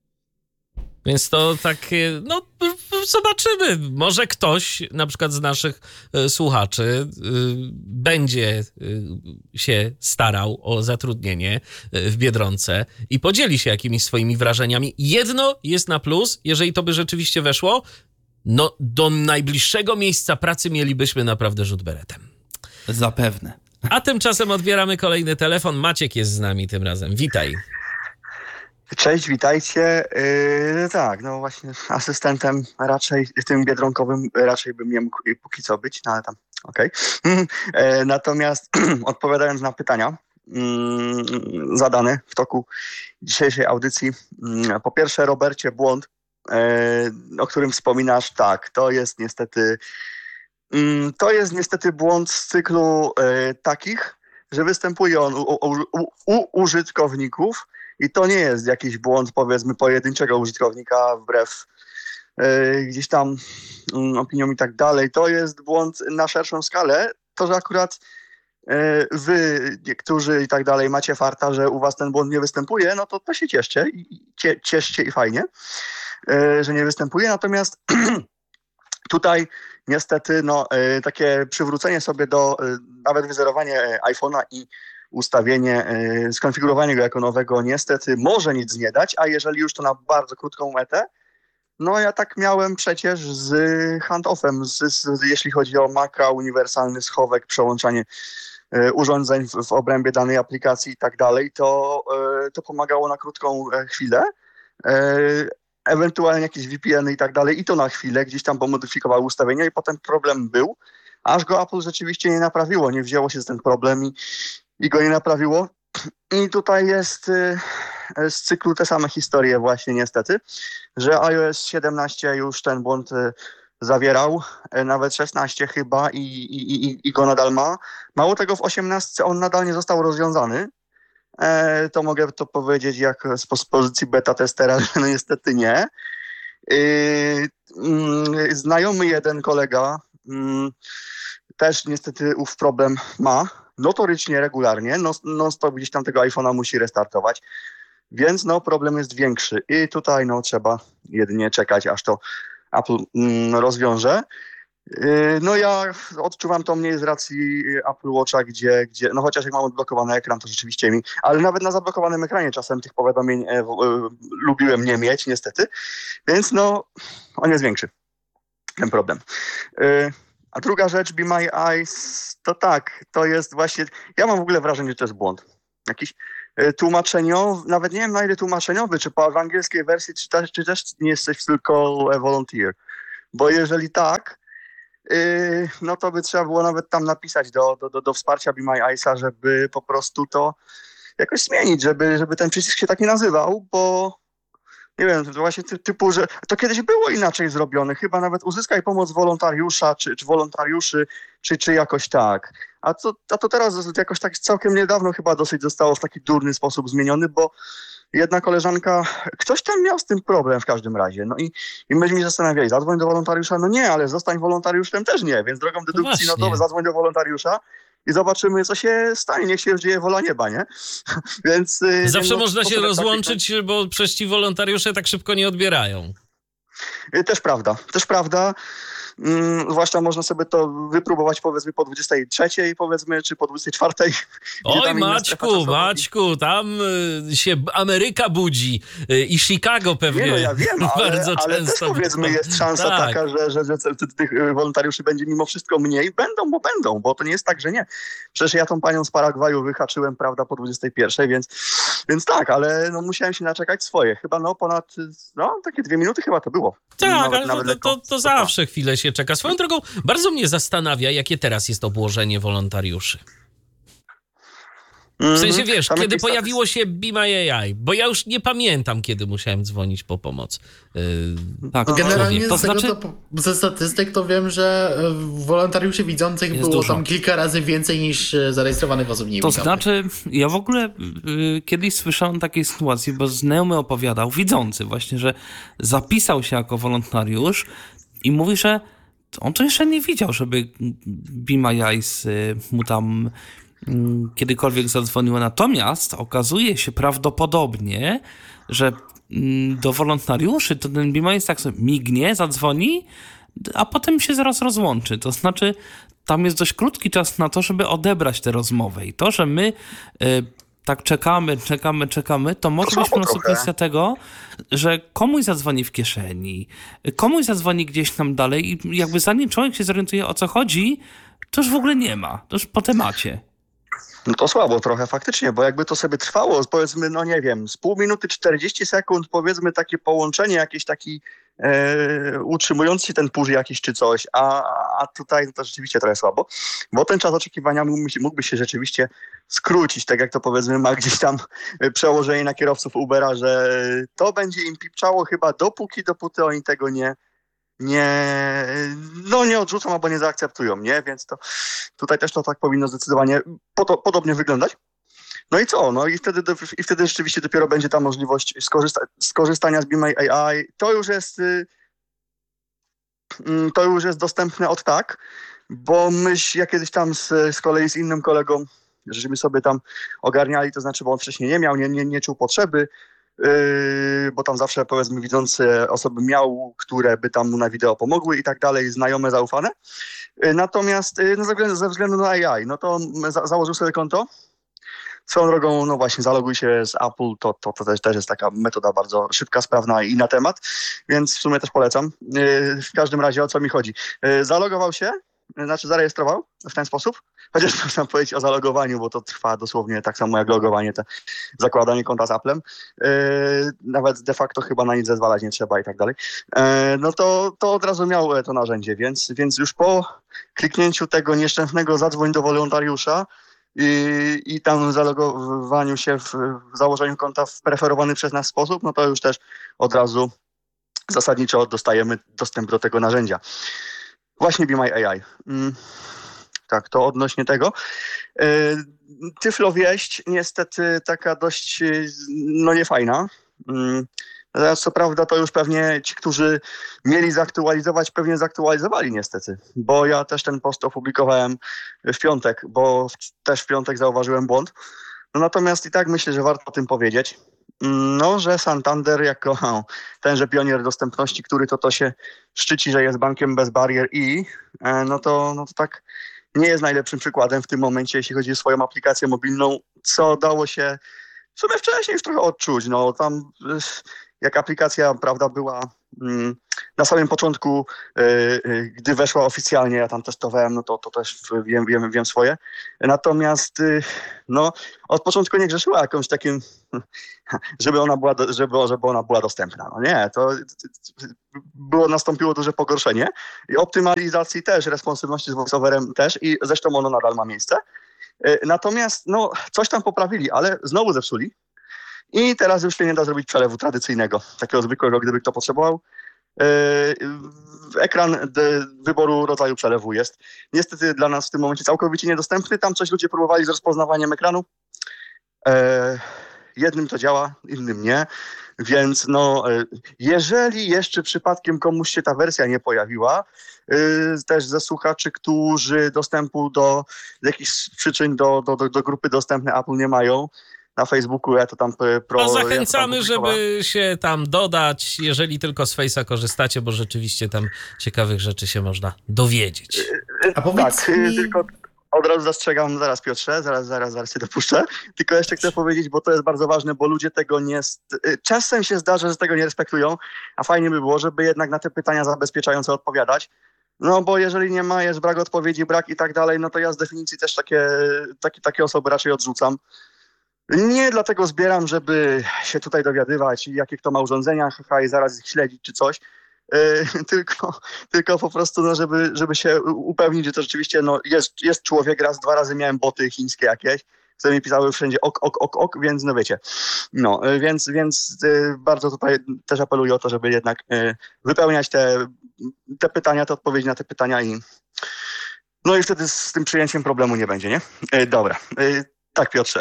Więc to tak, zobaczymy. Może ktoś, na przykład z naszych słuchaczy, będzie się starał o zatrudnienie w Biedronce i podzieli się jakimiś swoimi wrażeniami. Jedno jest na plus, jeżeli to by rzeczywiście weszło, do najbliższego miejsca pracy mielibyśmy naprawdę rzut beretem. Zapewne. A tymczasem odbieramy kolejny telefon. Maciek jest z nami tym razem. Witaj. Cześć, witajcie. Tak, właśnie asystentem raczej tym biedronkowym raczej bym nie mógł póki co być, ale tam okej. Natomiast odpowiadając na pytania zadane w toku dzisiejszej audycji, po pierwsze, Robercie, błąd, o którym wspominasz, tak, to jest niestety błąd z cyklu takich, że występuje on u użytkowników. I to nie jest jakiś błąd, powiedzmy, pojedynczego użytkownika wbrew gdzieś tam opiniom i tak dalej. To jest błąd na szerszą skalę. To, że akurat wy, niektórzy i tak dalej macie farta, że u was ten błąd nie występuje, no to się cieszcie. Cieszcie i fajnie, że nie występuje. Natomiast tutaj niestety takie przywrócenie sobie nawet wyzerowanie iPhone'a i ustawienie, skonfigurowanie go jako nowego niestety może nic nie dać, a jeżeli już to na bardzo krótką metę, ja tak miałem przecież z handoffem, jeśli chodzi o Maca, uniwersalny schowek, przełączanie urządzeń w obrębie danej aplikacji i tak dalej, to pomagało na krótką chwilę. Ewentualnie jakieś VPN-y i tak dalej, i to na chwilę, gdzieś tam pomodyfikowały ustawienia i potem problem był, aż go Apple rzeczywiście nie naprawiło, nie wzięło się z ten problem i go nie naprawiło. I tutaj jest z cyklu te same historie właśnie niestety, że iOS 17 już ten błąd zawierał, nawet 16 chyba i go nadal ma. Mało tego, w 18 on nadal nie został rozwiązany. To mogę to powiedzieć jak z pozycji beta testera, że niestety nie. Znajomy jeden kolega też niestety ów problem ma. Notorycznie, regularnie, non-stop gdzieś tam tego iPhone'a musi restartować, więc problem jest większy i tutaj trzeba jedynie czekać, aż to Apple rozwiąże. No ja odczuwam to mniej z racji Apple Watcha, gdzie no chociaż jak mam odblokowany ekran, to rzeczywiście mi, ale nawet na zablokowanym ekranie czasem tych powiadomień lubiłem nie mieć, niestety, więc no on jest większy, ten problem. A druga rzecz, Be My Eyes, to tak, to jest właśnie, ja mam w ogóle wrażenie, że to jest błąd. Jakiś tłumaczeniowy, nawet nie wiem na ile tłumaczeniowy, czy w angielskiej wersji, czy też nie jesteś tylko a volunteer. Bo jeżeli tak, no to by trzeba było nawet tam napisać do wsparcia Be My Eyesa, żeby po prostu to jakoś zmienić, żeby ten przycisk się tak nie nazywał, bo nie wiem, to właśnie typu, że to kiedyś było inaczej zrobione, chyba nawet uzyskaj pomoc wolontariusza, czy wolontariuszy, czy jakoś tak. A to teraz jakoś tak całkiem niedawno chyba dosyć zostało w taki durny sposób zmieniony, bo jedna koleżanka, ktoś tam miał z tym problem w każdym razie. No i myśmy się zastanawiali, zadzwoń do wolontariusza, no nie, ale zostań wolontariuszem też nie, więc drogą dedukcji, no to zadzwoń do wolontariusza i zobaczymy, co się stanie. Niech się dzieje wola nieba, nie? Więc zawsze można się rozłączyć, bo przecież ci wolontariusze tak szybko nie odbierają. Też prawda. Zwłaszcza można sobie to wypróbować powiedzmy po 23, powiedzmy, czy po 24. Oj Maćku, tam się Ameryka budzi i Chicago pewnie. Nie, no ja wiem, bardzo ale często. Też powiedzmy jest szansa taka, że tych wolontariuszy będzie mimo wszystko mniej. Będą, bo to nie jest tak, że nie. Przecież ja tą panią z Paragwaju wyhaczyłem, prawda, po 21, więc tak, ale no musiałem się naczekać swoje. Chyba ponad, takie 2 minuty chyba to było. Tak, ale to zawsze chwilę się czeka. Swoją drogą, bardzo mnie zastanawia, jakie teraz jest obłożenie wolontariuszy. W sensie, wiesz, kiedy pojawiło się Be My AI, bo ja już nie pamiętam, kiedy musiałem dzwonić po pomoc. Tak, generalnie ze statystyk to wiem, że wolontariuszy widzących było dużo. Tam kilka razy więcej niż zarejestrowanych osób niewidomych. To znaczy, ja w ogóle kiedyś słyszałem takiej sytuacji, bo znajomy opowiadał, widzący właśnie, że zapisał się jako wolontariusz i mówi, że on to jeszcze nie widział, żeby Be My Eyes mu tam kiedykolwiek zadzwoniło. Natomiast okazuje się prawdopodobnie, że do wolontariuszy to ten Be My Eyes tak sobie mignie, zadzwoni, a potem się zaraz rozłączy. To znaczy, tam jest dość krótki czas na to, żeby odebrać tę rozmowę. I to, że my tak czekamy, to może być po prostu kwestia tego, że komuś zadzwoni w kieszeni, komuś zadzwoni gdzieś tam dalej i jakby zanim człowiek się zorientuje, o co chodzi, to już w ogóle nie ma. To już po temacie. No to słabo trochę faktycznie, bo jakby to sobie trwało, powiedzmy, no nie wiem, z pół minuty, 40 sekund, powiedzmy takie połączenie, jakiś taki utrzymujący ten push jakiś czy coś, a tutaj to rzeczywiście trochę słabo, bo ten czas oczekiwania mógłby się rzeczywiście skrócić, tak jak to powiedzmy ma gdzieś tam przełożenie na kierowców Ubera, że to będzie im pipczało chyba dopóty oni tego nie odrzucą albo nie zaakceptują, nie? Więc to tutaj też to tak powinno zdecydowanie podobnie wyglądać. No i co? No i wtedy rzeczywiście dopiero będzie ta możliwość skorzystania z Be My AI. To już jest dostępne od tak, bo ja kiedyś tam z kolei z innym kolegą, żeśmy sobie tam ogarniali, to znaczy, bo on wcześniej nie miał, nie czuł potrzeby, bo tam zawsze, powiedzmy, widzące osoby miał, które by tam mu na wideo pomogły i tak dalej, znajome, zaufane. Natomiast ze względu na AI, no to założył sobie konto. Swoją drogą, no właśnie, zaloguj się z Apple, to też jest taka metoda bardzo szybka, sprawna i na temat, więc w sumie też polecam. W każdym razie, o co mi chodzi? Zalogował się, znaczy zarejestrował w ten sposób, chociaż można powiedzieć o zalogowaniu, bo to trwa dosłownie tak samo jak logowanie, zakładanie konta z Applem. Nawet de facto chyba na nic zezwalać nie trzeba i tak dalej. No to od razu miał to narzędzie, więc już po kliknięciu tego nieszczęsnego zadzwoń do wolontariusza i tam zalogowaniu się w założeniu konta w preferowany przez nas sposób, no to już też od razu zasadniczo dostajemy dostęp do tego narzędzia. Właśnie Be My AI. Tak, to odnośnie tego. Tyflowieść niestety taka dość niefajna. Co prawda to już pewnie ci, którzy mieli zaktualizować, pewnie zaktualizowali niestety, bo ja też ten post opublikowałem w piątek, bo też w piątek zauważyłem błąd. No natomiast i tak myślę, że warto o tym powiedzieć. no, że Santander jako tenże pionier dostępności, który to się szczyci, że jest bankiem bez barier no to tak nie jest najlepszym przykładem w tym momencie, jeśli chodzi o swoją aplikację mobilną, co dało się w sumie wcześniej już trochę odczuć. No tam jak aplikacja, prawda, była na samym początku, gdy weszła oficjalnie, ja tam testowałem, no to też wiem swoje. Natomiast no, od początku nie grzeszyła jakąś takim, żeby ona była dostępna. No nie, nastąpiło duże pogorszenie i optymalizacji też, responsywności z voiceoverem też i zresztą ono nadal ma miejsce. Natomiast no, coś tam poprawili, ale znowu zepsuli. I teraz już się nie da zrobić przelewu tradycyjnego, takiego zwykłego, gdyby kto potrzebował. Ekran wyboru rodzaju przelewu jest niestety dla nas w tym momencie całkowicie niedostępny. Tam coś ludzie próbowali z rozpoznawaniem ekranu. Jednym to działa, innym nie. Więc no, jeżeli jeszcze przypadkiem komuś się ta wersja nie pojawiła, też ze słuchaczy, którzy dostępu z jakichś przyczyn do grupy dostępne Apple nie mają, na Facebooku ja to tam zachęcamy, żeby się tam dodać, jeżeli tylko z Face'a korzystacie, bo rzeczywiście tam ciekawych rzeczy się można dowiedzieć. A powiedz tak, tylko od razu zastrzegam, zaraz Piotrze, zaraz się dopuszczę. Tylko jeszcze chcę powiedzieć, bo to jest bardzo ważne, bo ludzie tego czasem się zdarza, że tego nie respektują, a fajnie by było, żeby jednak na te pytania zabezpieczające odpowiadać. No bo jeżeli nie ma, jest brak odpowiedzi, brak i tak dalej, no to ja z definicji też takie osoby raczej odrzucam. Nie dlatego zbieram, żeby się tutaj dowiadywać, jakie kto ma urządzenia, i zaraz ich śledzić czy coś, tylko po prostu, no, żeby się upewnić, że to rzeczywiście no, jest człowiek. Raz, 2 razy miałem boty chińskie jakieś, które mi pisały wszędzie ok, więc no wiecie. No, więc bardzo tutaj też apeluję o to, żeby jednak wypełniać te pytania, te odpowiedzi na te pytania no i wtedy z tym przyjęciem problemu nie będzie, nie? Dobra, tak Piotrze.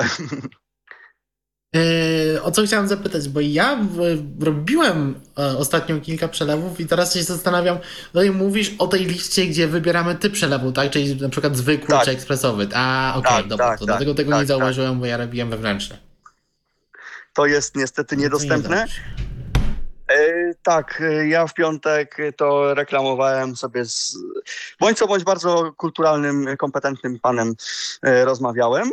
O co chciałem zapytać, bo ja robiłem ostatnio kilka przelewów i teraz się zastanawiam, no i mówisz o tej liście, gdzie wybieramy typ przelewu, tak? Czyli na przykład zwykły czy ekspresowy. Dobra, to dlatego tego nie zauważyłem, bo ja robiłem wewnętrzne. To jest niestety niedostępne. Tak, ja w piątek to reklamowałem sobie bądź bardzo kulturalnym, kompetentnym panem rozmawiałem.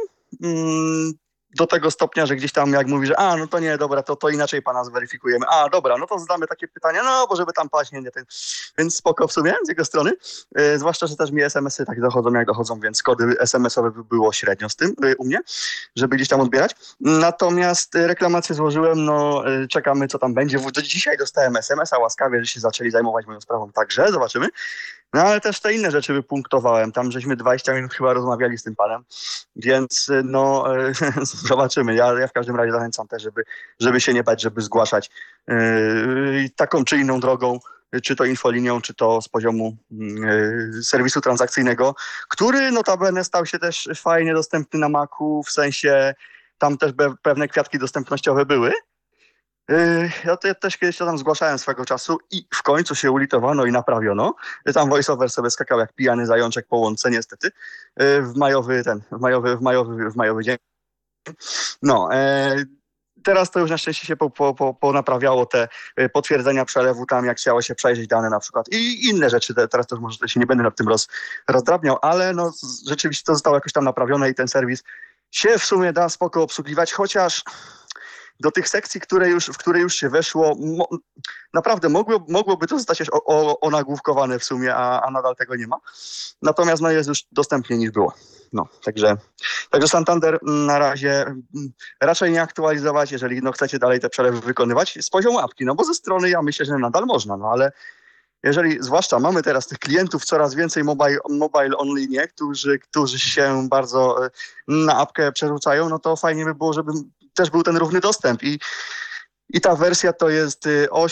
Do tego stopnia, że gdzieś tam jak mówi, że no to nie, dobra, to inaczej pana zweryfikujemy. Dobra, no to zadamy takie pytania, no bo żeby tam paść, nie. Więc spoko w sumie z jego strony. Zwłaszcza, że też mi SMS-y tak dochodzą, jak dochodzą, więc kody SMS-owe by było średnio z tym u mnie, żeby gdzieś tam odbierać. Natomiast reklamację złożyłem, no czekamy co tam będzie. Do dzisiaj dostałem SMS-a łaskawie, że się zaczęli zajmować moją sprawą, także zobaczymy. No ale też te inne rzeczy wypunktowałem. Tam żeśmy 20 minut chyba rozmawiali z tym panem, więc no zobaczymy. Ja w każdym razie zachęcam też, żeby się nie bać, żeby zgłaszać taką czy inną drogą, czy to infolinią, czy to z poziomu serwisu transakcyjnego, który notabene stał się też fajnie dostępny na Macu, w sensie tam też pewne kwiatki dostępnościowe były. Ja też kiedyś to tam zgłaszałem swego czasu i w końcu się ulitowano i naprawiono. Tam voiceover sobie skakał jak pijany zajączek po łące niestety w majowy dzień. No, teraz to już na szczęście się ponaprawiało te potwierdzenia przelewu tam, jak chciało się przejrzeć dane na przykład i inne rzeczy. Teraz to już może się nie będę nad tym rozdrabniał, ale no rzeczywiście to zostało jakoś tam naprawione i ten serwis się w sumie da spoko obsługiwać, chociaż do tych sekcji, w które już się weszło, naprawdę mogłoby to zostać onagłówkowane w sumie, a nadal tego nie ma. Natomiast no, jest już dostępniej niż było. No, także Santander na razie raczej nie aktualizować, jeżeli no, chcecie dalej te przelewy wykonywać z poziomu apki, no bo ze strony ja myślę, że nadal można, no ale jeżeli, zwłaszcza mamy teraz tych klientów coraz więcej mobile only, nie, którzy się bardzo na apkę przerzucają, no to fajnie by było, żeby też był ten równy dostęp i ta wersja to jest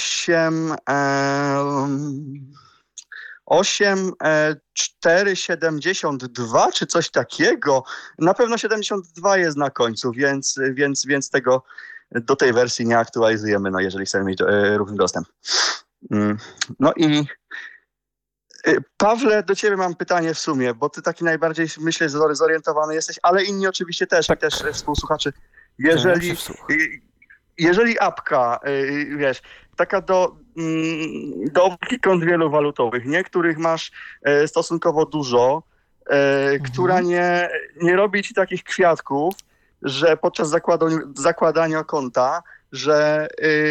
8.4.72 czy coś takiego. Na pewno 72 jest na końcu, więc tego do tej wersji nie aktualizujemy, no jeżeli chcemy mieć równy dostęp. No i Pawle, do ciebie mam pytanie w sumie, bo ty taki najbardziej, myślę, zorientowany jesteś, ale inni oczywiście też, tak. I też współsłuchaczy. jeżeli apka, wiesz, taka do obsługi kont wielowalutowych, nie? Których masz stosunkowo dużo, która nie robi ci takich kwiatków, że podczas zakładania konta, że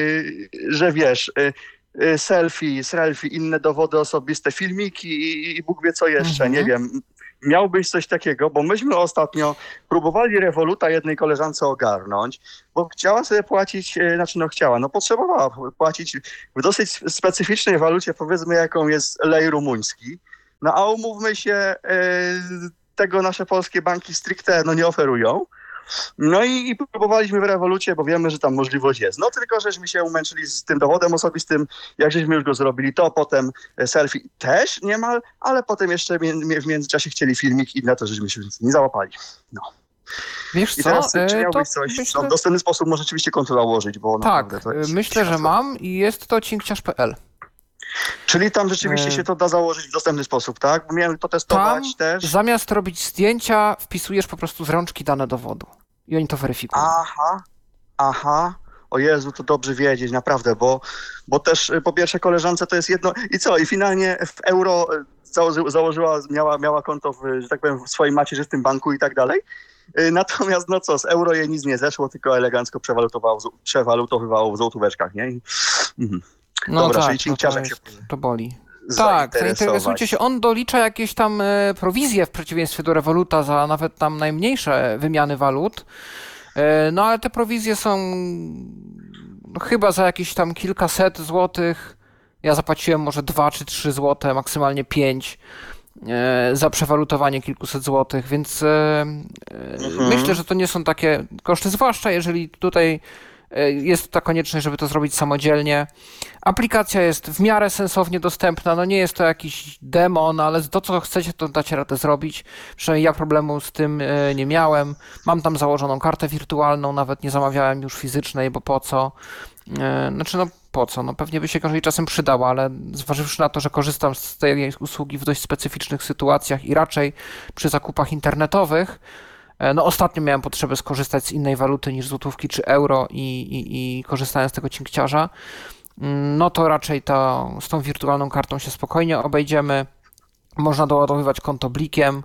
wiesz, selfie, inne dowody osobiste, filmiki i Bóg wie co jeszcze, nie wiem. Miałbyś coś takiego, bo myśmy ostatnio próbowali Revoluta jednej koleżance ogarnąć, bo chciała sobie płacić, potrzebowała płacić w dosyć specyficznej walucie, powiedzmy jaką jest lej rumuński. No a umówmy się, tego nasze polskie banki stricte nie oferują. No i próbowaliśmy w Revolucie, bo wiemy, że tam możliwość jest. No tylko, żeśmy się umęczyli z tym dowodem osobistym, jak żeśmy już go zrobili, to potem selfie też niemal, ale potem jeszcze w międzyczasie chcieli filmik i na to, żeśmy się nie załapali. No. Wiesz I teraz, czy miałbyś coś, myślę... w dostępny sposób może rzeczywiście konto założyć, bo tak, to jest myślę, że mam i jest to cinkciarz.pl. Czyli tam rzeczywiście się to da założyć w dostępny sposób, tak? Bo miałem to testować tam też. Zamiast robić zdjęcia, wpisujesz po prostu z rączki dane dowodu. I oni to weryfikują. Aha. O Jezu, to dobrze wiedzieć, naprawdę, bo też po pierwsze koleżance to jest jedno... I co? I finalnie w euro założyła, miała konto że tak powiem, w swoim macierzystym banku i tak dalej. Natomiast z euro jej nic nie zeszło, tylko elegancko przewalutowywało w złotóweczkach, nie? No dobra, czyli cinkciarzem się to boli. Tak, zainteresujcie się. On dolicza jakieś tam prowizje w przeciwieństwie do Revoluta za nawet tam najmniejsze wymiany walut. No ale te prowizje są chyba za jakieś tam kilkaset złotych. Ja zapłaciłem może 2 czy 3 złote, maksymalnie 5 za przewalutowanie kilkuset złotych, więc myślę, że to nie są takie koszty, zwłaszcza jeżeli tutaj jest ta konieczność, żeby to zrobić samodzielnie. Aplikacja jest w miarę sensownie dostępna, no nie jest to jakiś demon, ale to co chcecie, to dacie radę zrobić. Przynajmniej ja problemu z tym nie miałem. Mam tam założoną kartę wirtualną, nawet nie zamawiałem już fizycznej, bo po co? Po co? No pewnie by się gorzej czasem przydała, ale zważywszy na to, że korzystam z tej usługi w dość specyficznych sytuacjach i raczej przy zakupach internetowych, no ostatnio miałem potrzebę skorzystać z innej waluty niż złotówki czy euro i korzystałem z tego cinkciarza, no to raczej z tą wirtualną kartą się spokojnie obejdziemy. Można doładowywać konto blikiem,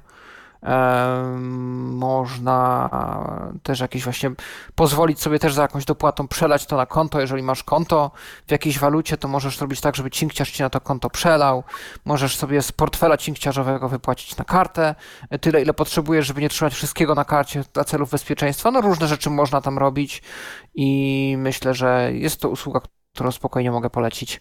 można też jakieś właśnie pozwolić sobie też za jakąś dopłatą przelać to na konto. Jeżeli masz konto w jakiejś walucie, to możesz zrobić tak, żeby cinkciarz ci na to konto przelał. Możesz sobie z portfela cinkciarzowego wypłacić na kartę tyle, ile potrzebujesz, żeby nie trzymać wszystkiego na karcie dla celów bezpieczeństwa. No różne rzeczy można tam robić i myślę, że jest to usługa, którą spokojnie mogę polecić.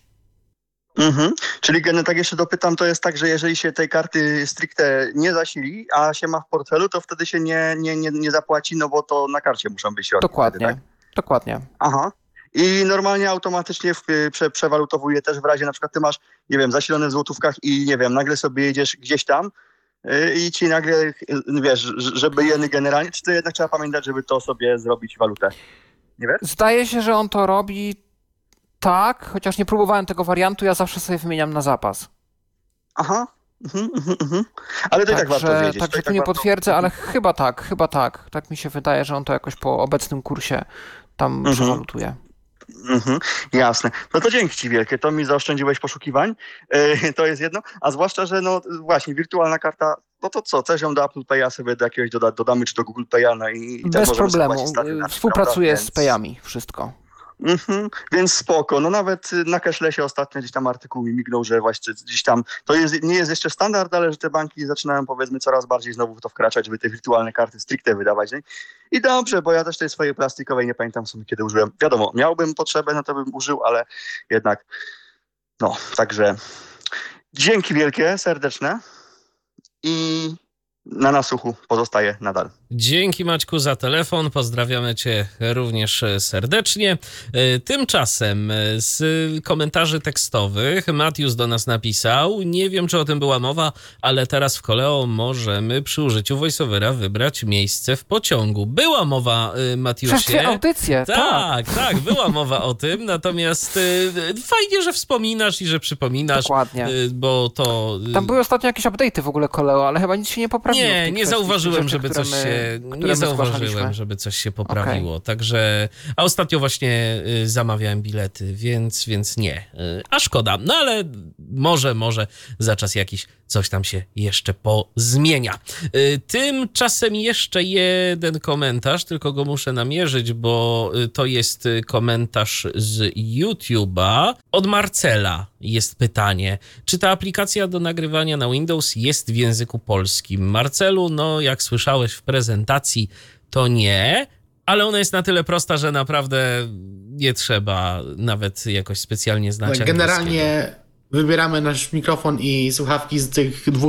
Czyli tak jeszcze dopytam, to jest tak, że jeżeli się tej karty stricte nie zasili, a się ma w portfelu, to wtedy się nie zapłaci, no bo to na karcie muszą być środki. Dokładnie, wtedy, tak? Dokładnie. Aha. I normalnie automatycznie przewalutowuje też w razie, na przykład ty masz, nie wiem, zasilone w złotówkach i nie wiem, nagle sobie jedziesz gdzieś tam i ci nagle, wiesz, żeby jeny generalnie, czy to jednak trzeba pamiętać, żeby to sobie zrobić walutę? Nie wiesz? Zdaje się, że on to robi tak, chociaż nie próbowałem tego wariantu, ja zawsze sobie wymieniam na zapas. Aha. Ale to i tak warto wiedzieć. Także tu nie potwierdzę, ale chyba tak. Tak mi się wydaje, że on to jakoś po obecnym kursie tam przewalutuje. Jasne. No to dzięki ci wielkie, to mi zaoszczędziłeś poszukiwań. To jest jedno. A zwłaszcza, że no właśnie wirtualna karta, no to co, też ją do Apple Pay'a sobie do jakiegoś dodamy, czy do Google Pay'a, no i bez problemu. Współpracuję z Pay'ami, wszystko. Więc spoko. No nawet na cashlessie ostatnio gdzieś tam artykuł mi mignął, że właśnie gdzieś tam, to nie jest jeszcze standard, ale że te banki zaczynają powiedzmy coraz bardziej znowu w to wkraczać, żeby te wirtualne karty stricte wydawać. Nie? I dobrze, bo ja też tej swojej plastikowej nie pamiętam w sumie kiedy użyłem. Wiadomo, miałbym potrzebę, no to bym użył, ale jednak no, także dzięki wielkie, serdeczne i na nasłuchu pozostaje nadal. Dzięki Maćku za telefon, pozdrawiamy Cię również serdecznie. Tymczasem z komentarzy tekstowych Matius do nas napisał: nie wiem, czy o tym była mowa, ale teraz w Koleo możemy przy użyciu voiceovera wybrać miejsce w pociągu. Była mowa, Matiusie. Przez 2 audycje, tak, była mowa o tym, natomiast fajnie, że wspominasz i że przypominasz. Dokładnie. Bo to... Tam były ostatnio jakieś update'y w ogóle Koleo, ale chyba nic się nie poprawiło. poprawiło. Nie zauważyłem, żeby coś się. Nie zauważyłem, żeby coś się poprawiło. Także. A ostatnio właśnie zamawiałem bilety, więc nie. A szkoda. No ale może za czas jakiś coś tam się jeszcze pozmienia. Tymczasem jeszcze jeden komentarz, tylko go muszę namierzyć, bo to jest komentarz z YouTube'a. Od Marcela jest pytanie, czy ta aplikacja do nagrywania na Windows jest w języku polskim? Marcelu, no jak słyszałeś w prezentacji, to nie, ale ona jest na tyle prosta, że naprawdę nie trzeba nawet jakoś specjalnie znać angielskiego. Generalnie wybieramy nasz mikrofon i słuchawki z tych 2